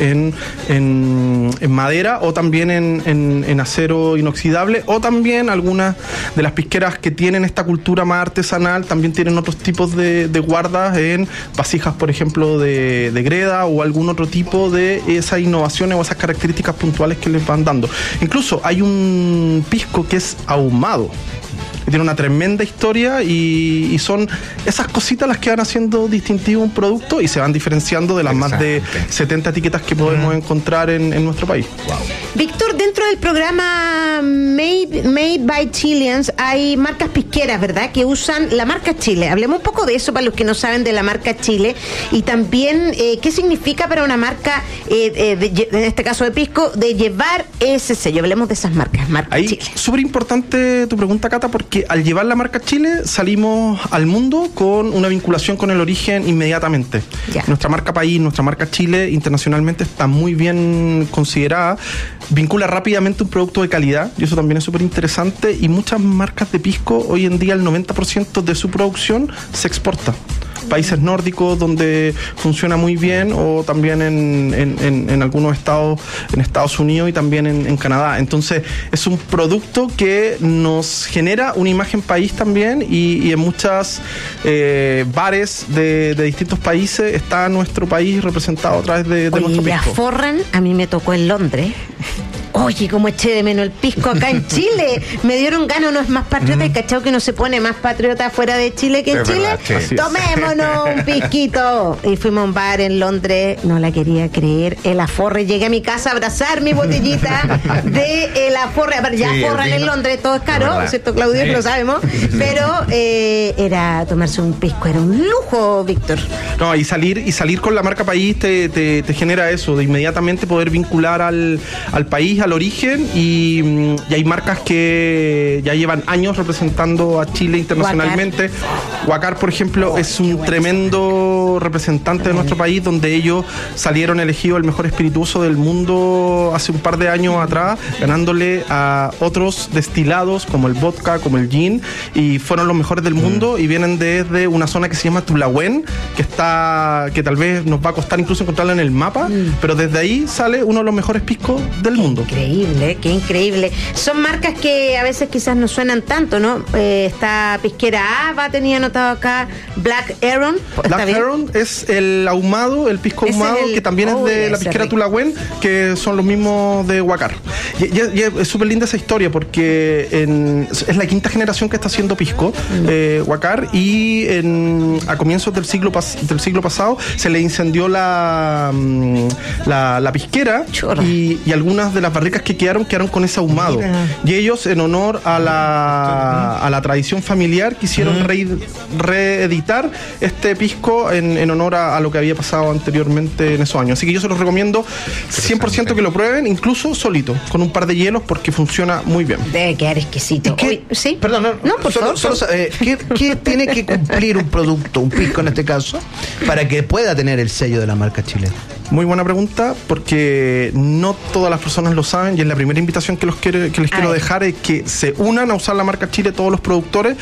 en madera o también en acero inoxidable, o también algunas de las pisqueras que tienen esta cultura más artesanal también tienen otros tipos de guardas en vasijas, por ejemplo, de greda o algún otro tipo de esas innovaciones o esas características puntuales que les van dando. Incluso hay un pisco que es ahumado, que tiene una tremenda historia y son esas cositas las que van haciendo distintivo un producto y se van diferenciando de las más de 70 etiquetas que podemos encontrar en nuestro país.
Wow. Víctor, dentro del programa Made by Chileans hay marcas pisqueras, ¿verdad? Que usan la marca Chile. Hablemos un poco de eso para los que no saben de la marca Chile y también qué significa para una marca, en este caso de pisco, de llevar ese sello. Hablemos de esas marcas, marca
ahí,
Chile.
Súper importante tu pregunta, Cata, porque al llevar la marca Chile salimos al mundo con una vinculación con el origen inmediatamente. Ya. Nuestra marca país, nuestra marca Chile internacionalmente está muy bien considerada, vincula rápidamente un producto de calidad y eso también es súper interesante, y muchas marcas de pisco hoy en día el 90% de su producción se exporta. Países nórdicos donde funciona muy bien, o también en algunos estados, en Estados Unidos y también en Canadá. Entonces es un producto que nos genera una imagen país también, y en muchas bares de distintos países está nuestro país representado a través de nuestro pisco.
La Forran a mí me tocó en Londres. Oye, cómo eché de menos el pisco acá en Chile. Me dieron ganas, no es más patriota. El cachao que no se pone más patriota fuera de Chile que en Chile. Verdad, sí. Tomémonos un pisquito. Y fuimos a un bar en Londres, no la quería creer. El Aforre, llegué a mi casa a abrazar mi botellita de el Aforre. A ver, ya Forran en Londres, todo es caro, ¿cierto, Claudio? Que lo sabemos. Pero era tomarse un pisco, era un lujo, Víctor.
No, y salir con la marca país te genera eso, de inmediatamente poder vincular al país, al origen, y hay marcas que ya llevan años representando a Chile internacionalmente. Huacar, por ejemplo, es un tremendo representante de nuestro país, donde ellos salieron elegidos el mejor espirituoso del mundo hace un par de años atrás, ganándole a otros destilados como el vodka, como el gin, y fueron los mejores del mundo, y vienen desde una zona que se llama Tulahuen, que tal vez nos va a costar incluso encontrarla en el mapa, pero desde ahí sale uno de los mejores piscos del mundo.
increíble, qué increíble. Son marcas que a veces quizás no suenan tanto, ¿no? Está Pisquera Ava, tenía anotado acá, Black Heron.
Black Heron es el ahumado, el pisco ahumado, que también es de la Pisquera Tulagüen, que son los mismos de Huacar. Y es súper linda esa historia porque es la quinta generación que está haciendo pisco, Huacar, y a comienzos del siglo pasado se le incendió la pisquera y algunas de las barricas que quedaron con ese ahumado. Mira. Y ellos, en honor a la tradición familiar, quisieron reeditar este pisco en honor a lo que había pasado anteriormente en esos años. Así que yo se los recomiendo 100% que lo prueben, incluso solito, con un par de hielos, porque funciona muy bien.
Debe quedar exquisito.
¿Sí? Perdón, por favor. ¿Qué tiene que cumplir un producto, un pisco en este caso, para que pueda tener el sello de la marca chilena?
Muy buena pregunta, porque no todas las personas lo saben, y es la primera invitación que les quiero dejar, es que se unan a usar la marca Chile todos los productores,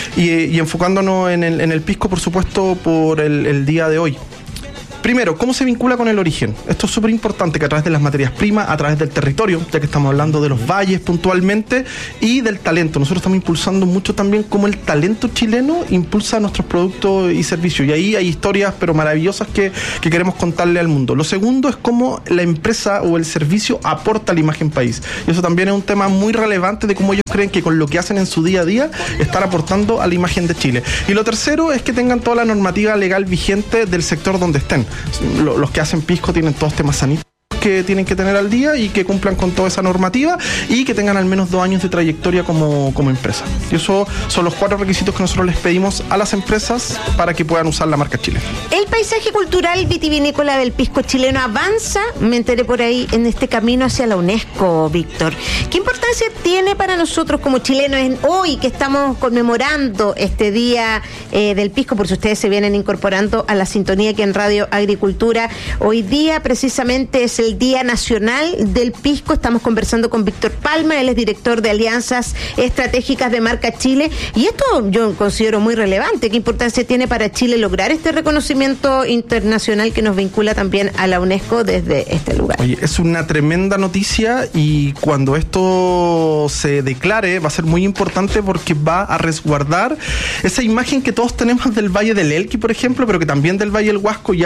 y enfocándonos en el pisco, por supuesto, por el día de hoy. Primero, ¿cómo se vincula con el origen? Esto es súper importante, que a través de las materias primas, a través del territorio, ya que estamos hablando de los valles puntualmente, y del talento. Nosotros estamos impulsando mucho también cómo el talento chileno impulsa nuestros productos y servicios. Y ahí hay historias, pero maravillosas, que queremos contarle al mundo. Lo segundo es cómo la empresa o el servicio aporta a la imagen país. Y eso también es un tema muy relevante de cómo ellos creen que con lo que hacen en su día a día están aportando a la imagen de Chile. Y lo tercero es que tengan toda la normativa legal vigente del sector donde estén. Los que hacen pisco tienen todos temas sanitarios que tienen que tener al día y que cumplan con toda esa normativa y que tengan al menos 2 años de trayectoria como empresa. Y esos son los 4 requisitos que nosotros les pedimos a las empresas para que puedan usar la marca Chile.
El paisaje cultural vitivinícola del pisco chileno avanza, me enteré por ahí, en este camino hacia la UNESCO, Víctor. ¿Qué importancia tiene para nosotros como chilenos hoy que estamos conmemorando este día del pisco? Por si ustedes se vienen incorporando a la sintonía que en Radio Agricultura, hoy día precisamente es el Día Nacional del Pisco. Estamos conversando con Víctor Palma, él es director de Alianzas Estratégicas de Marca Chile, y esto yo considero muy relevante. ¿Qué importancia tiene para Chile lograr este reconocimiento internacional que nos vincula también a la UNESCO desde este lugar?
Oye, es una tremenda noticia, y cuando esto se declare va a ser muy importante, porque va a resguardar esa imagen que todos tenemos del Valle del Elqui, por ejemplo, pero que también del Valle del Huasco, y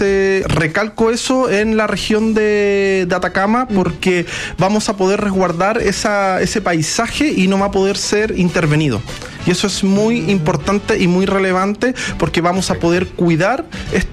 recalco eso en la región de Atacama, porque vamos a poder resguardar ese paisaje y no va a poder ser intervenido. Y eso es muy importante y muy relevante, porque vamos a poder cuidar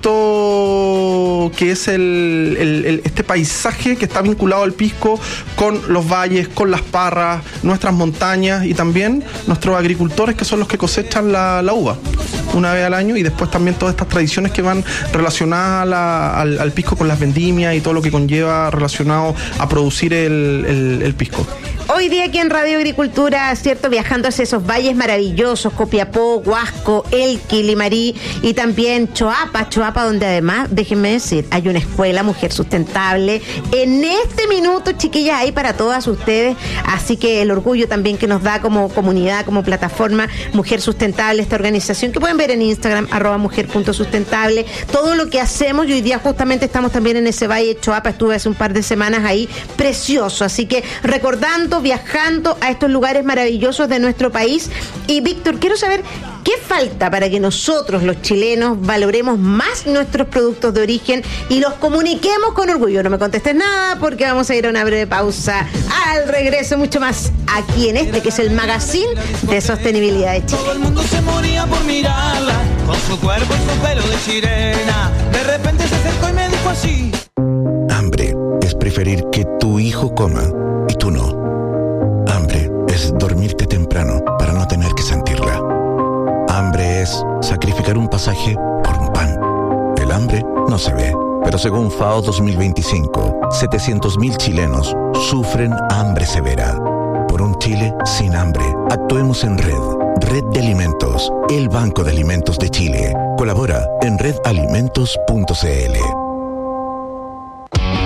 esto que es este paisaje que está vinculado al pisco, con los valles, con las parras, nuestras montañas, y también nuestros agricultores, que son los que cosechan la uva una vez al año, y después también todas estas tradiciones que van relacionadas al pisco, con las vendimias y todo lo que conlleva relacionado a producir el pisco.
Hoy día aquí en Radio Agricultura, ¿cierto? Viajando hacia esos valles maravillosos, Copiapó, Huasco, Elqui, Limarí, y también Choapa, donde además, déjenme decir, hay una escuela Mujer Sustentable. En este minuto, chiquillas, hay para todas ustedes, así que el orgullo también que nos da como comunidad, como plataforma Mujer Sustentable, esta organización que pueden ver en Instagram, @mujer.sustentable, todo lo que hacemos, y hoy día justamente estamos también en ese valle Choapa, estuve hace un par de semanas ahí, precioso, así que recordando, viajando a estos lugares maravillosos de nuestro país. Y Víctor, quiero saber qué falta para que nosotros los chilenos valoremos más nuestros productos de origen y los comuniquemos con orgullo. No me contestes nada, porque vamos a ir a una breve pausa. Al regreso, mucho más aquí en que es el Magazine de Sostenibilidad de Chile.
Todo el mundo se moría por mirarla, con su cuerpo y su pelo de sirena. De repente se acercó y me dijo así:
hambre es preferir que tu hijo coma y tú no. Hambre es dormirte temprano para no tener que sentirla. Hambre es sacrificar un pasaje por un pan. El hambre no se ve, pero según FAO 2025, 700.000 chilenos sufren hambre severa. Por un Chile sin hambre, actuemos en Red de Alimentos, el Banco de Alimentos de Chile. Colabora en redalimentos.cl.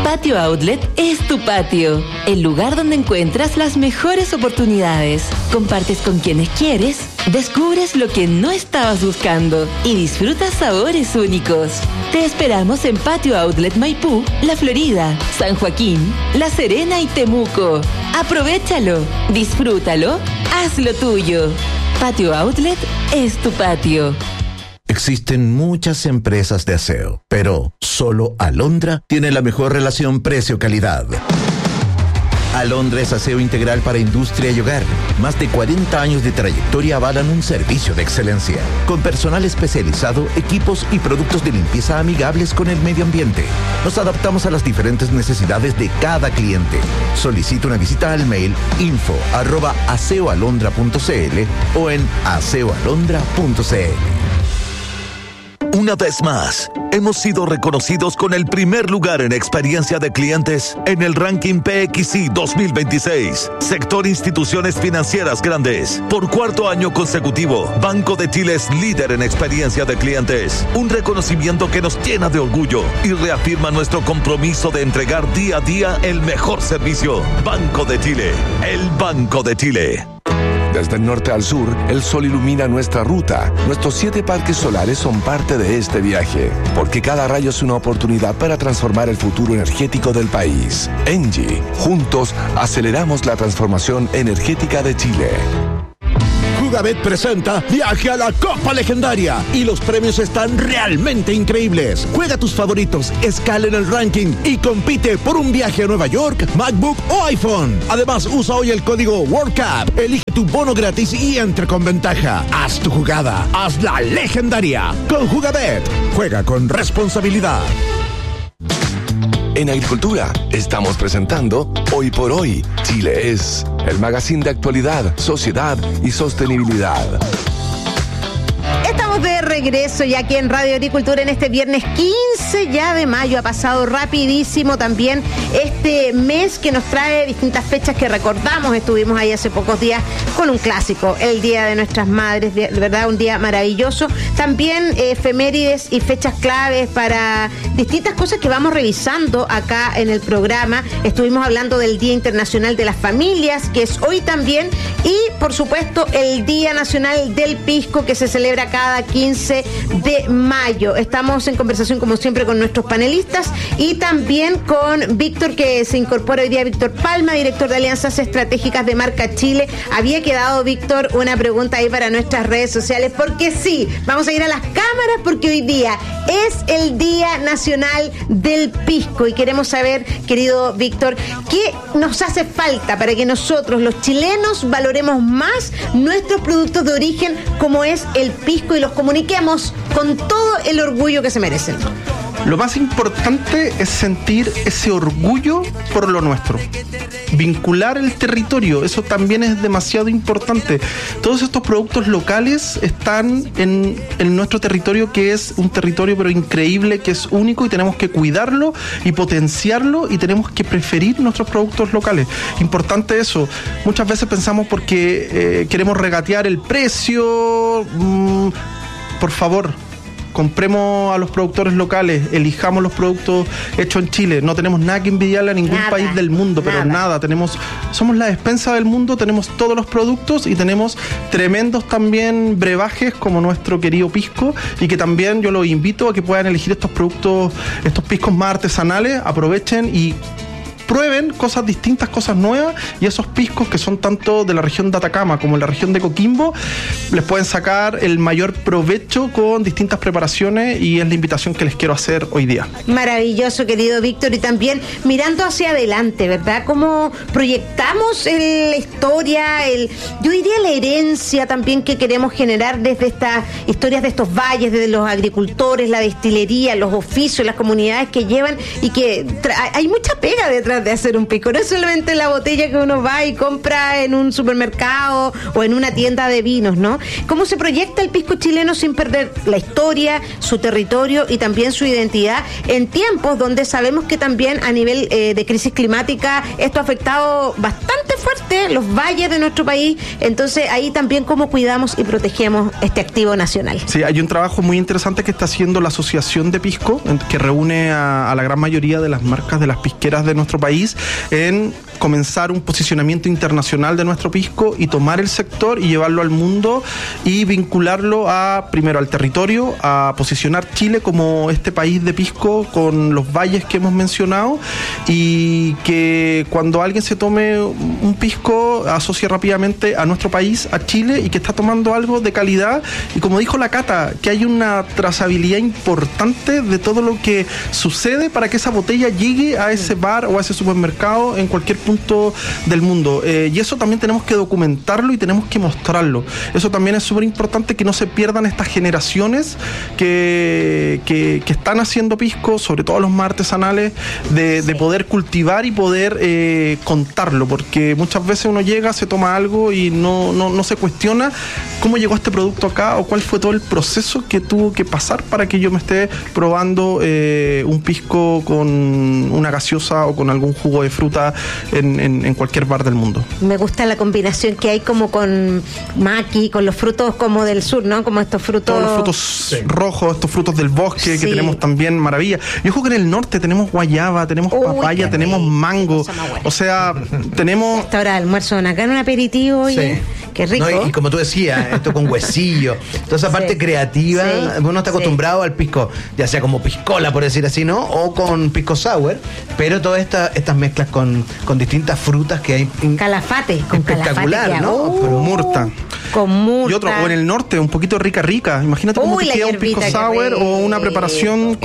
Patio Outlet es tu patio, el lugar donde encuentras las mejores oportunidades. Compartes con quienes quieres, descubres lo que no estabas buscando y disfrutas sabores únicos. Te esperamos en Patio Outlet Maipú, La Florida, San Joaquín, La Serena y Temuco. Aprovéchalo, disfrútalo, hazlo tuyo. Patio Outlet es tu patio.
Existen muchas empresas de aseo, pero solo Alondra tiene la mejor relación precio-calidad. Alondra es aseo integral para industria y hogar. Más de 40 años de trayectoria avalan un servicio de excelencia. Con personal especializado, equipos y productos de limpieza amigables con el medio ambiente. Nos adaptamos a las diferentes necesidades de cada cliente. Solicita una visita al mail info@aseoalondra.cl o en aseoalondra.cl.
Una vez más, hemos sido reconocidos con el primer lugar en experiencia de clientes en el ranking PXI 2026. Sector Instituciones Financieras Grandes. Por cuarto año consecutivo, Banco de Chile es líder en experiencia de clientes. Un reconocimiento que nos llena de orgullo y reafirma nuestro compromiso de entregar día a día el mejor servicio. Banco de Chile, el Banco de Chile.
Desde el norte al sur, el sol ilumina nuestra ruta. Nuestros 7 parques solares son parte de este viaje, porque cada rayo es una oportunidad para transformar el futuro energético del país. Engie, juntos aceleramos la transformación energética de Chile.
Jugabet presenta Viaje a la Copa Legendaria y los premios están realmente increíbles. Juega tus favoritos, escala en el ranking y compite por un viaje a Nueva York, MacBook o iPhone. Además, usa hoy el código WorldCup, elige tu bono gratis y entra con ventaja. Haz tu jugada, hazla legendaria. Con Jugabet, juega con responsabilidad.
En Agricultura estamos presentando Hoy por Hoy, Chile es, el magazine de actualidad, sociedad y sostenibilidad.
Estamos de regreso ya aquí en Radio Agricultura en este viernes 15 ya de mayo. Ha pasado rapidísimo también este mes que nos trae distintas fechas que recordamos. Estuvimos ahí hace pocos días con un clásico, el Día de Nuestras Madres, de verdad un día maravilloso. También efemérides y fechas claves para distintas cosas que vamos revisando acá en el programa. Estuvimos hablando del Día Internacional de las Familias, que es hoy también, y por supuesto el Día Nacional del Pisco, que se celebra cada 15 de mayo. Estamos en conversación como siempre con nuestros panelistas y también con Víctor, que se incorpora hoy día, Víctor Palma, director de Alianzas Estratégicas de Marca Chile. Había quedado, Víctor, una pregunta ahí para nuestras redes sociales, porque sí, vamos a ir a las cámaras porque hoy día es el Día Nacional del Pisco y queremos saber, querido Víctor, ¿qué nos hace falta para que nosotros, los chilenos, valoremos más nuestros productos de origen como es el pisco y los comuniquemos con todo el orgullo que se merecen?
Lo más importante es sentir ese orgullo por lo nuestro. Vincular el territorio, eso también es demasiado importante. Todos estos productos locales están en nuestro territorio, que es un territorio pero increíble, que es único, y tenemos que cuidarlo y potenciarlo y tenemos que preferir nuestros productos locales. Importante eso. Muchas veces pensamos porque queremos regatear el precio. Por favor, compremos a los productores locales, elijamos los productos hechos en Chile. No tenemos nada que envidiarle a ningún país del mundo, pero nada. Somos la despensa del mundo, tenemos todos los productos y tenemos tremendos también brebajes como nuestro querido pisco, y que también yo los invito a que puedan elegir estos productos, estos piscos más artesanales. Aprovechen y prueben cosas distintas, cosas nuevas, y esos piscos que son tanto de la región de Atacama como en la región de Coquimbo les pueden sacar el mayor provecho con distintas preparaciones, y es la invitación que les quiero hacer hoy día.
Maravilloso, querido Víctor, y también mirando hacia adelante, ¿verdad? ¿Cómo proyectamos la historia, yo diría la herencia también que queremos generar desde estas historias de estos valles, desde los agricultores, la destilería, los oficios, las comunidades que llevan, y que hay mucha pega detrás detrás de hacer un pisco. No es solamente la botella que uno va y compra en un supermercado o en una tienda de vinos, ¿no? ¿Cómo se proyecta el pisco chileno sin perder la historia, su territorio y también su identidad en tiempos donde sabemos que también a nivel de crisis climática esto ha afectado bastante fuerte los valles de nuestro país? Entonces ahí también cómo cuidamos y protegemos este activo nacional.
Sí, hay un trabajo muy interesante que está haciendo la Asociación de Pisco, que reúne a la gran mayoría de las marcas de las pisqueras de nuestro país, en comenzar un posicionamiento internacional de nuestro pisco y tomar el sector y llevarlo al mundo y vincularlo primero al territorio, a posicionar Chile como este país de pisco con los valles que hemos mencionado, y que cuando alguien se tome un pisco asocie rápidamente a nuestro país, a Chile, y que está tomando algo de calidad, y como dijo la Cata, que hay una trazabilidad importante de todo lo que sucede para que esa botella llegue a ese bar o a ese supermercado en cualquier punto del mundo, y eso también tenemos que documentarlo y tenemos que mostrarlo. Eso también es súper importante, que no se pierdan estas generaciones que están haciendo pisco, sobre todo los más artesanales, de poder cultivar y poder contarlo, porque muchas veces uno llega, se toma algo y no se cuestiona cómo llegó este producto acá o cuál fue todo el proceso que tuvo que pasar para que yo me esté probando un pisco con una gaseosa o con algún jugo de fruta en cualquier bar del mundo.
Me gusta la combinación que hay como con maqui, con los frutos como del sur, ¿no? Como estos frutos...
Todos los frutos rojos, estos frutos del bosque, que tenemos también maravilla. Y ojo que en el norte tenemos guayaba, tenemos papaya, tenemos mango. O sea, tenemos...
Esta hora de almuerzo, acá en un aperitivo, oye, qué rico.
No, y como tú decías, esto con huesillo, toda esa parte creativa, uno está acostumbrado al pisco, ya sea como piscola, por decir así, ¿no? O con pisco sour, pero todas estas mezclas con distintas frutas que hay.
Calafate, con
espectacular,
calafate,
¿no?
Pero murta.
Con murta.
Y otro, o en el norte, un poquito rica. Imagínate cómo te queda un pisco sour o una preparación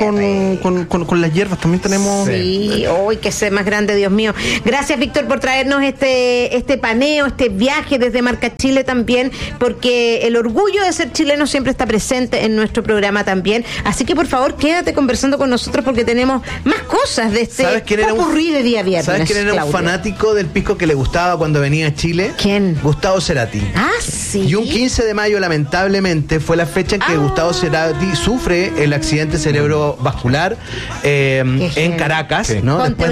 con las hierbas. También tenemos...
Sí, uy, que sé más grande, Dios mío. Gracias, Víctor, por traernos este paneo, este viaje desde Marca Chile también, porque el orgullo de ser chileno siempre está presente en nuestro programa también. Así que, por favor, quédate conversando con nosotros porque tenemos más cosas de este popurrí de día viernes.
¿Sabes quién era un fanático del pisco que le gustaba cuando venía a Chile?
¿Quién?
Gustavo Cerati.
Ah, sí.
Y un 15 de mayo, lamentablemente, fue la fecha en que Gustavo Cerati sufre el accidente cerebrovascular en Caracas, ¿no? Después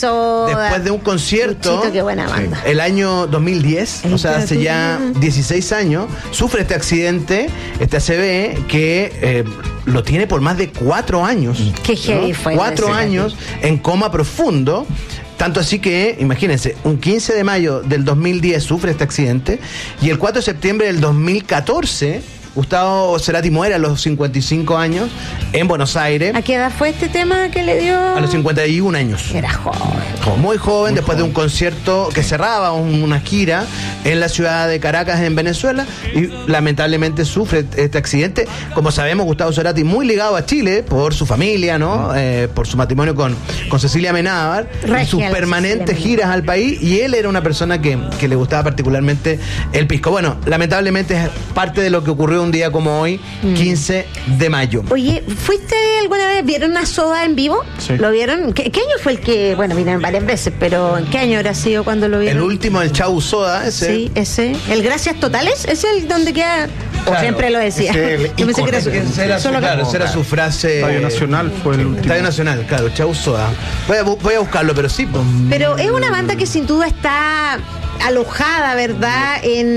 de un concierto.
Luchito, qué buena banda.
El año 2010, o sea, hace ya 16 años, sufre este accidente, este ACV, que lo tiene por más de 4 años.
Qué heavy fue.
4 años en coma profundo. Tanto así que, imagínense, un 15 de mayo del 2010 sufre este accidente y el 4 de septiembre del 2014 Gustavo Cerati muere a los 55 años en Buenos Aires.
¿A qué edad fue este tema que le dio?
A los 51 años.
Era joven.
Muy joven, después de un concierto que cerraba una gira en la ciudad de Caracas, en Venezuela, y lamentablemente sufre este accidente. Como sabemos, Gustavo Cerati muy ligado a Chile por su familia, ¿no? Por su matrimonio con Cecilia Amenábar, y sus permanentes giras al país, y él era una persona que le gustaba particularmente el pisco. Bueno, lamentablemente es parte de lo que ocurrió un día como hoy, 15 de mayo.
Oye, ¿fuiste alguna vez? ¿Vieron a Soda en vivo?
Sí.
¿Lo vieron? ¿Qué año fue el que, bueno, vinieron varias veces, pero ¿en qué año habrá sido cuando lo vieron?
El último, el Chau Soda, ese.
Sí, ese. ¿El Gracias Totales? ¿Es el donde queda?
Claro,
siempre lo decía.
Yo pensé que era esa era su frase.
Estadio Nacional fue el último.
Estadio Nacional, claro, Chau Soda. Voy a buscarlo, pero sí.
Pero es una banda que sin duda está alojada, ¿verdad?,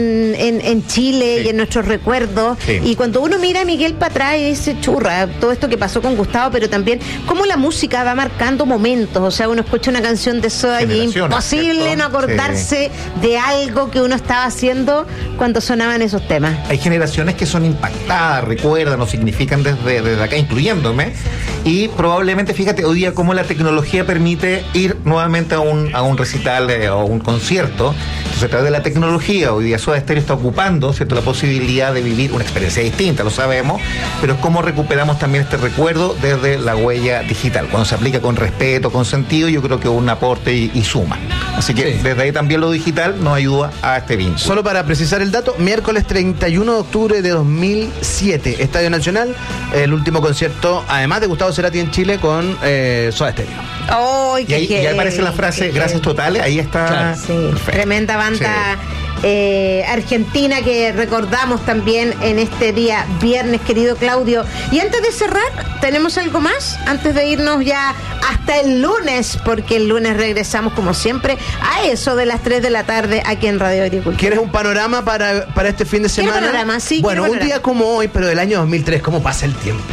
en Chile, y en nuestros recuerdos. Y cuando uno mira a Miguel para atrás y dice, churra, todo esto que pasó con Gustavo, pero también cómo la música va marcando momentos. O sea, uno escucha una canción de Soda y es imposible no acordarse de algo que uno estaba haciendo cuando sonaban esos temas.
Hay generaciones que son impactadas, recuerdan o significan desde acá, incluyéndome. Y probablemente, fíjate, hoy día cómo la tecnología permite ir nuevamente a un recital o un concierto. Entonces, a través de la tecnología, hoy día Soda Stereo está ocupando, ¿cierto?, la posibilidad de vivir una experiencia distinta, lo sabemos, pero cómo recuperamos también este recuerdo desde la huella digital. Cuando se aplica con respeto, con sentido, yo creo que es un aporte y suma. Así que desde ahí también lo digital nos ayuda a este vínculo.
Solo para precisar el dato, miércoles 31 de octubre de 2007, Estadio Nacional, el último concierto, además de Gustavo Cerati en Chile, con Soda Stereo.
¡Oh, qué
y ahí aparece la frase gracias totales, ahí está.
Claro. Sí, tremenda banda argentina que recordamos también en este día viernes, querido Claudio. Y antes de cerrar, ¿tenemos algo más? Antes de irnos ya hasta el lunes, porque el lunes regresamos como siempre a eso de las 3 de la tarde aquí en Radio Agricultura.
¿Quieres un panorama para este fin de semana?
Panorama, sí.
Bueno, un día como hoy, pero del año 2003, ¿cómo pasa el tiempo?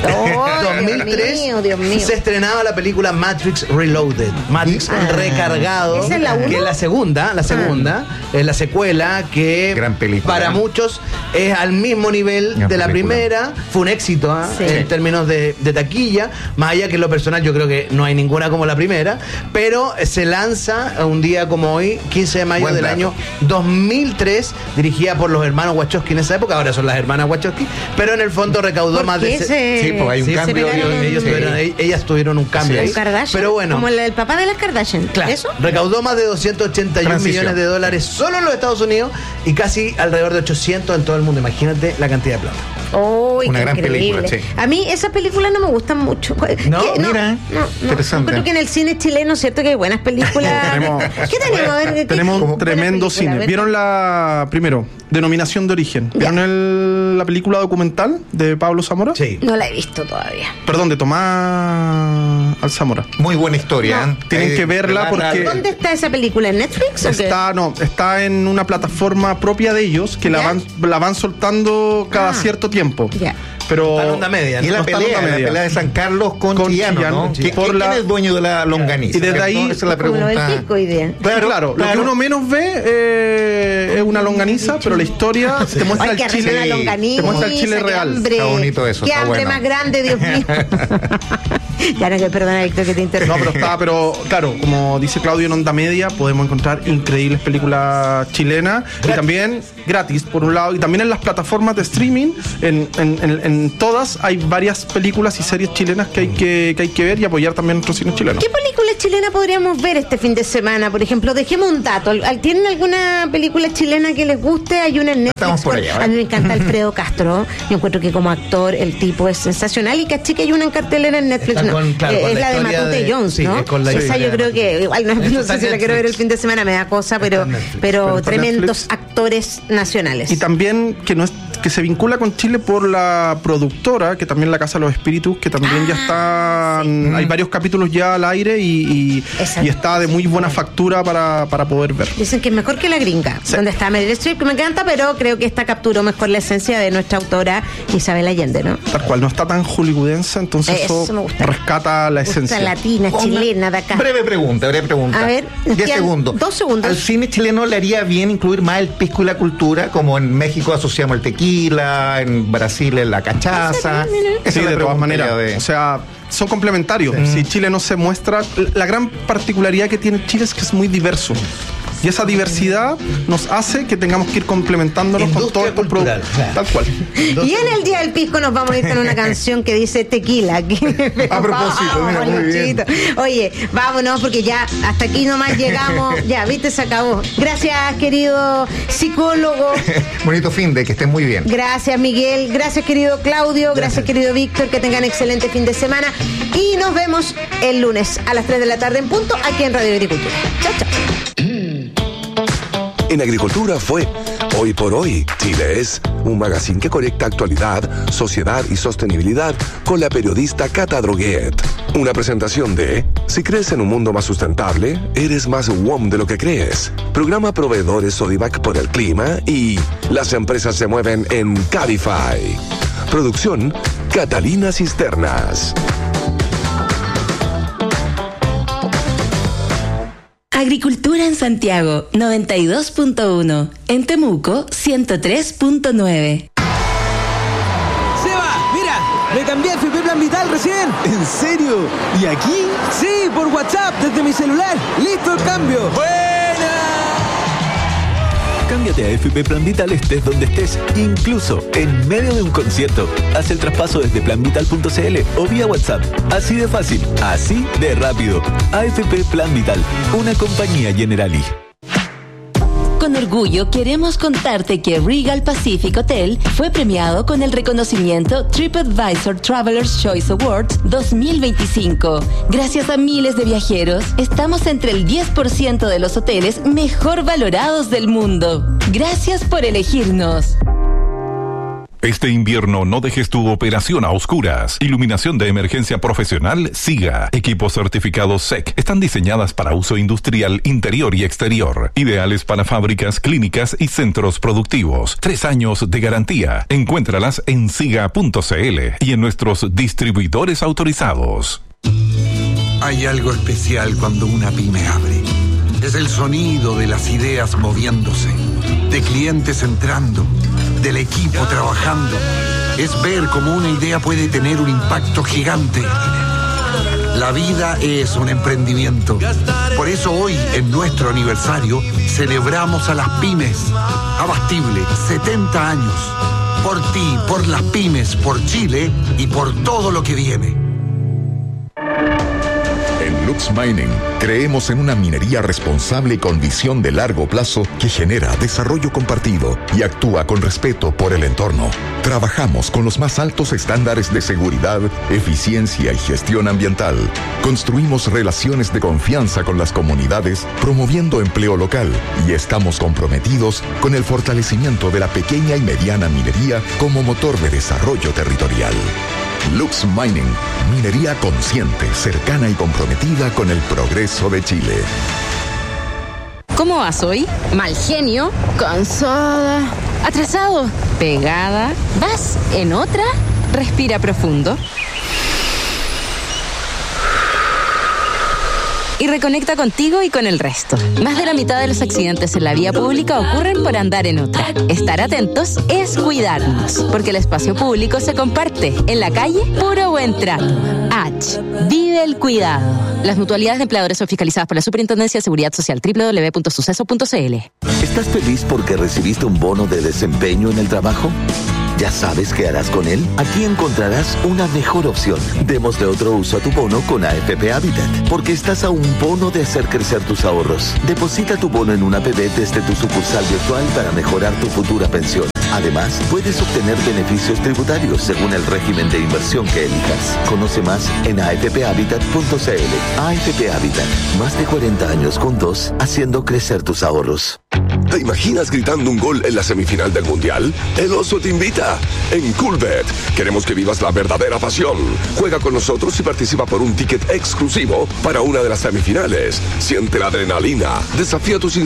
2003
Dios mío.
se estrenaba la película Matrix Reloaded, Matrix Recargado.
¿Esa es la 1?
Que es la segunda, es la secuela que
gran película,
para muchos es al mismo nivel gran de la película. Primera. Fue un éxito en términos de taquilla, más allá que en lo personal yo creo que no hay ninguna como la primera, pero se lanza un día como hoy, 15 de mayo del año 2003, dirigida por los hermanos Wachowski en esa época, ahora son las hermanas Wachowski, pero en el fondo recaudó más de...
Sí, pues hay un cambio.
Ellas tuvieron un cambio ahí. Pero bueno,
como el papá de las Kardashian.
Claro, ¿eso? Recaudó más de 281 millones de dólares solo en los Estados Unidos y casi alrededor de 800 en todo el mundo. Imagínate la cantidad de plata.
Oh,
una gran
increíble.
película, sí.
A mí esas películas no me gustan mucho.
Mira, interesante.
Creo que en el cine chileno, cierto que hay buenas películas. ¿Qué tenemos? A ver,
tenemos tremendo cine. ¿Vieron la, primero, Denominación de Origen? ¿Vieron la película documental de Pablo Zamora?
Sí.
No la he visto todavía.
Perdón, de Tomás Alzamora.
Muy buena historia.
Tienen que verla porque...
¿Dónde está esa película? ¿En Netflix?
Está en una plataforma propia de ellos que la van soltando cada cierto tiempo. Pero
está en onda media,
¿no? Y la pelea de San Carlos con Chillano, ¿no? ¿Quién es el dueño de la longaniza?
Y desde ahí
esa es la pregunta.
Claro, lo que uno menos ve es una longaniza, pero la historia te muestra el Chile. Te muestra el Chile real.
Está bonito eso.
Qué hambre más grande, Dios mío. Ya no, que perdona, Víctor, que te interrumpa.
No, pero claro, como dice Claudio, en onda media podemos encontrar increíbles películas chilenas y también gratis, por un lado, y también en las plataformas de streaming, en todas hay varias películas y series chilenas que hay que ver y apoyar también nuestro cine chileno.
¿Qué película chilena podríamos ver este fin de semana? Por ejemplo, dejemos un dato. ¿Tienen alguna película chilena que les guste? Hay una en Netflix.
Estamos por allá,
a mí me encanta Alfredo Castro. Yo encuentro que como actor el tipo es sensacional y caché que hay una en cartelera en Netflix. Es la de Matute Jones, ¿no? Esa yo creo que igual no sé si la quiero ver el fin de semana, me da cosa, pero tremendos actores nacionales.
Y también que se vincula con Chile por la productora, que también La Casa de los Espíritus, que también ya está, hay varios capítulos ya al aire y está de muy buena factura para poder ver.
Dicen que es mejor que La Gringa, donde está Meryl Streep, que me encanta, pero creo que esta capturó mejor la esencia de nuestra autora Isabel Allende, ¿no?
Tal cual, no está tan hollywoodense, entonces eso rescata la esencia.
Latina, chilena, de acá.
Breve pregunta.
A ver,
10 segundos.
2 segundos.
¿Al cine chileno le haría bien incluir más el pisco y la cultura? Como en México asociamos el tequila, en Brasil la cachaza.
Sí, de todas maneras. O sea, son complementarios. Si Chile no se muestra, la gran particularidad que tiene Chile es que es muy diverso. Y esa diversidad nos hace que tengamos que ir complementándonos con todo el cultural. Tal cual.
Y en el Día del Pisco nos vamos a ir con una canción que dice tequila.
A propósito, mira, muy bien.
Oye, vámonos porque ya hasta aquí nomás llegamos. Ya, viste, se acabó. Gracias, querido psicólogo.
Bonito fin de que estén muy bien.
Gracias, Miguel. Gracias, querido Claudio. Gracias, querido Víctor. Que tengan excelente fin de semana. Y nos vemos el lunes a las 3 de la tarde en punto aquí en Radio Agricultura. Chao, chao.
En Agricultura fue Hoy por Hoy. Chile es un magazine que conecta actualidad, sociedad y sostenibilidad con la periodista Cata Droguet. Una presentación de Si crees en un mundo más sustentable, eres más WOM de lo que crees. Programa Proveedores Sodimac por el clima y las empresas se mueven en Cabify. Producción Catalina Cisternas.
Agricultura en Santiago, 92.1. En Temuco, 103.9.
¡Seba! ¡Mira! ¡Me cambié a FP Plan Vital recién!
¿En serio? ¿Y aquí?
Sí, por WhatsApp, desde mi celular. ¡Listo el cambio! ¡Buena!
Cámbiate a FP Plan Vital estés donde estés, incluso en medio de un concierto. Haz el traspaso desde planvital.cl o vía WhatsApp. Así de fácil, así de rápido. AFP Plan Vital, una compañía Generali.
Con con orgullo queremos contarte que Regal Pacific Hotel fue premiado con el reconocimiento TripAdvisor Traveler's Choice Awards 2025. Gracias a miles de viajeros, estamos entre el 10% de los hoteles mejor valorados del mundo. Gracias por elegirnos.
Este invierno no dejes tu operación a oscuras. Iluminación de emergencia profesional SIGA. Equipos certificados SEC. Están diseñadas para uso industrial interior y exterior. Ideales para fábricas, clínicas y centros productivos. 3 años de garantía. Encuéntralas en siga.cl y en nuestros distribuidores autorizados.
Hay algo especial cuando una pyme abre. Es el sonido de las ideas moviéndose, de clientes entrando, del equipo trabajando. Es ver cómo una idea puede tener un impacto gigante. La vida es un emprendimiento. Por eso hoy, en nuestro aniversario, celebramos a las pymes. Abastible, 70 años. Por ti, por las pymes, por Chile y por todo lo que viene.
En Lux Mining creemos en una minería responsable y con visión de largo plazo que genera desarrollo compartido y actúa con respeto por el entorno. Trabajamos con los más altos estándares de seguridad, eficiencia y gestión ambiental. Construimos relaciones de confianza con las comunidades, promoviendo empleo local, y estamos comprometidos con el fortalecimiento de la pequeña y mediana minería como motor de desarrollo territorial. Lux Mining, minería consciente, cercana y comprometida con el progreso de Chile.
¿Cómo vas hoy? Mal genio, cansada, atrasado, pegada. ¿Vas en otra? Respira profundo. Y reconecta contigo y con el resto. Más de la mitad de los accidentes en la vía pública ocurren por andar en otra. Estar atentos es cuidarnos, porque el espacio público se comparte. En la calle, puro buen trato. H. Vive el cuidado. Las mutualidades de empleadores son fiscalizadas por la Superintendencia de Seguridad Social. www.suceso.cl.
¿Estás feliz porque recibiste un bono de desempeño en el trabajo? ¿Ya sabes qué harás con él? Aquí encontrarás una mejor opción. Démosle otro uso a tu bono con AFP Habitat, porque estás a un bono de hacer crecer tus ahorros. Deposita tu bono en una APB desde tu sucursal virtual para mejorar tu futura pensión. Además, puedes obtener beneficios tributarios según el régimen de inversión que elijas. Conoce más en afphabitat.cl. AFP Habitat, más de 40 años juntos, haciendo crecer tus ahorros.
¿Te imaginas gritando un gol en la semifinal del Mundial? El Oso te invita. En Coolbet queremos que vivas la verdadera pasión. Juega con nosotros y participa por un ticket exclusivo para una de las semifinales. Siente la adrenalina, desafía tus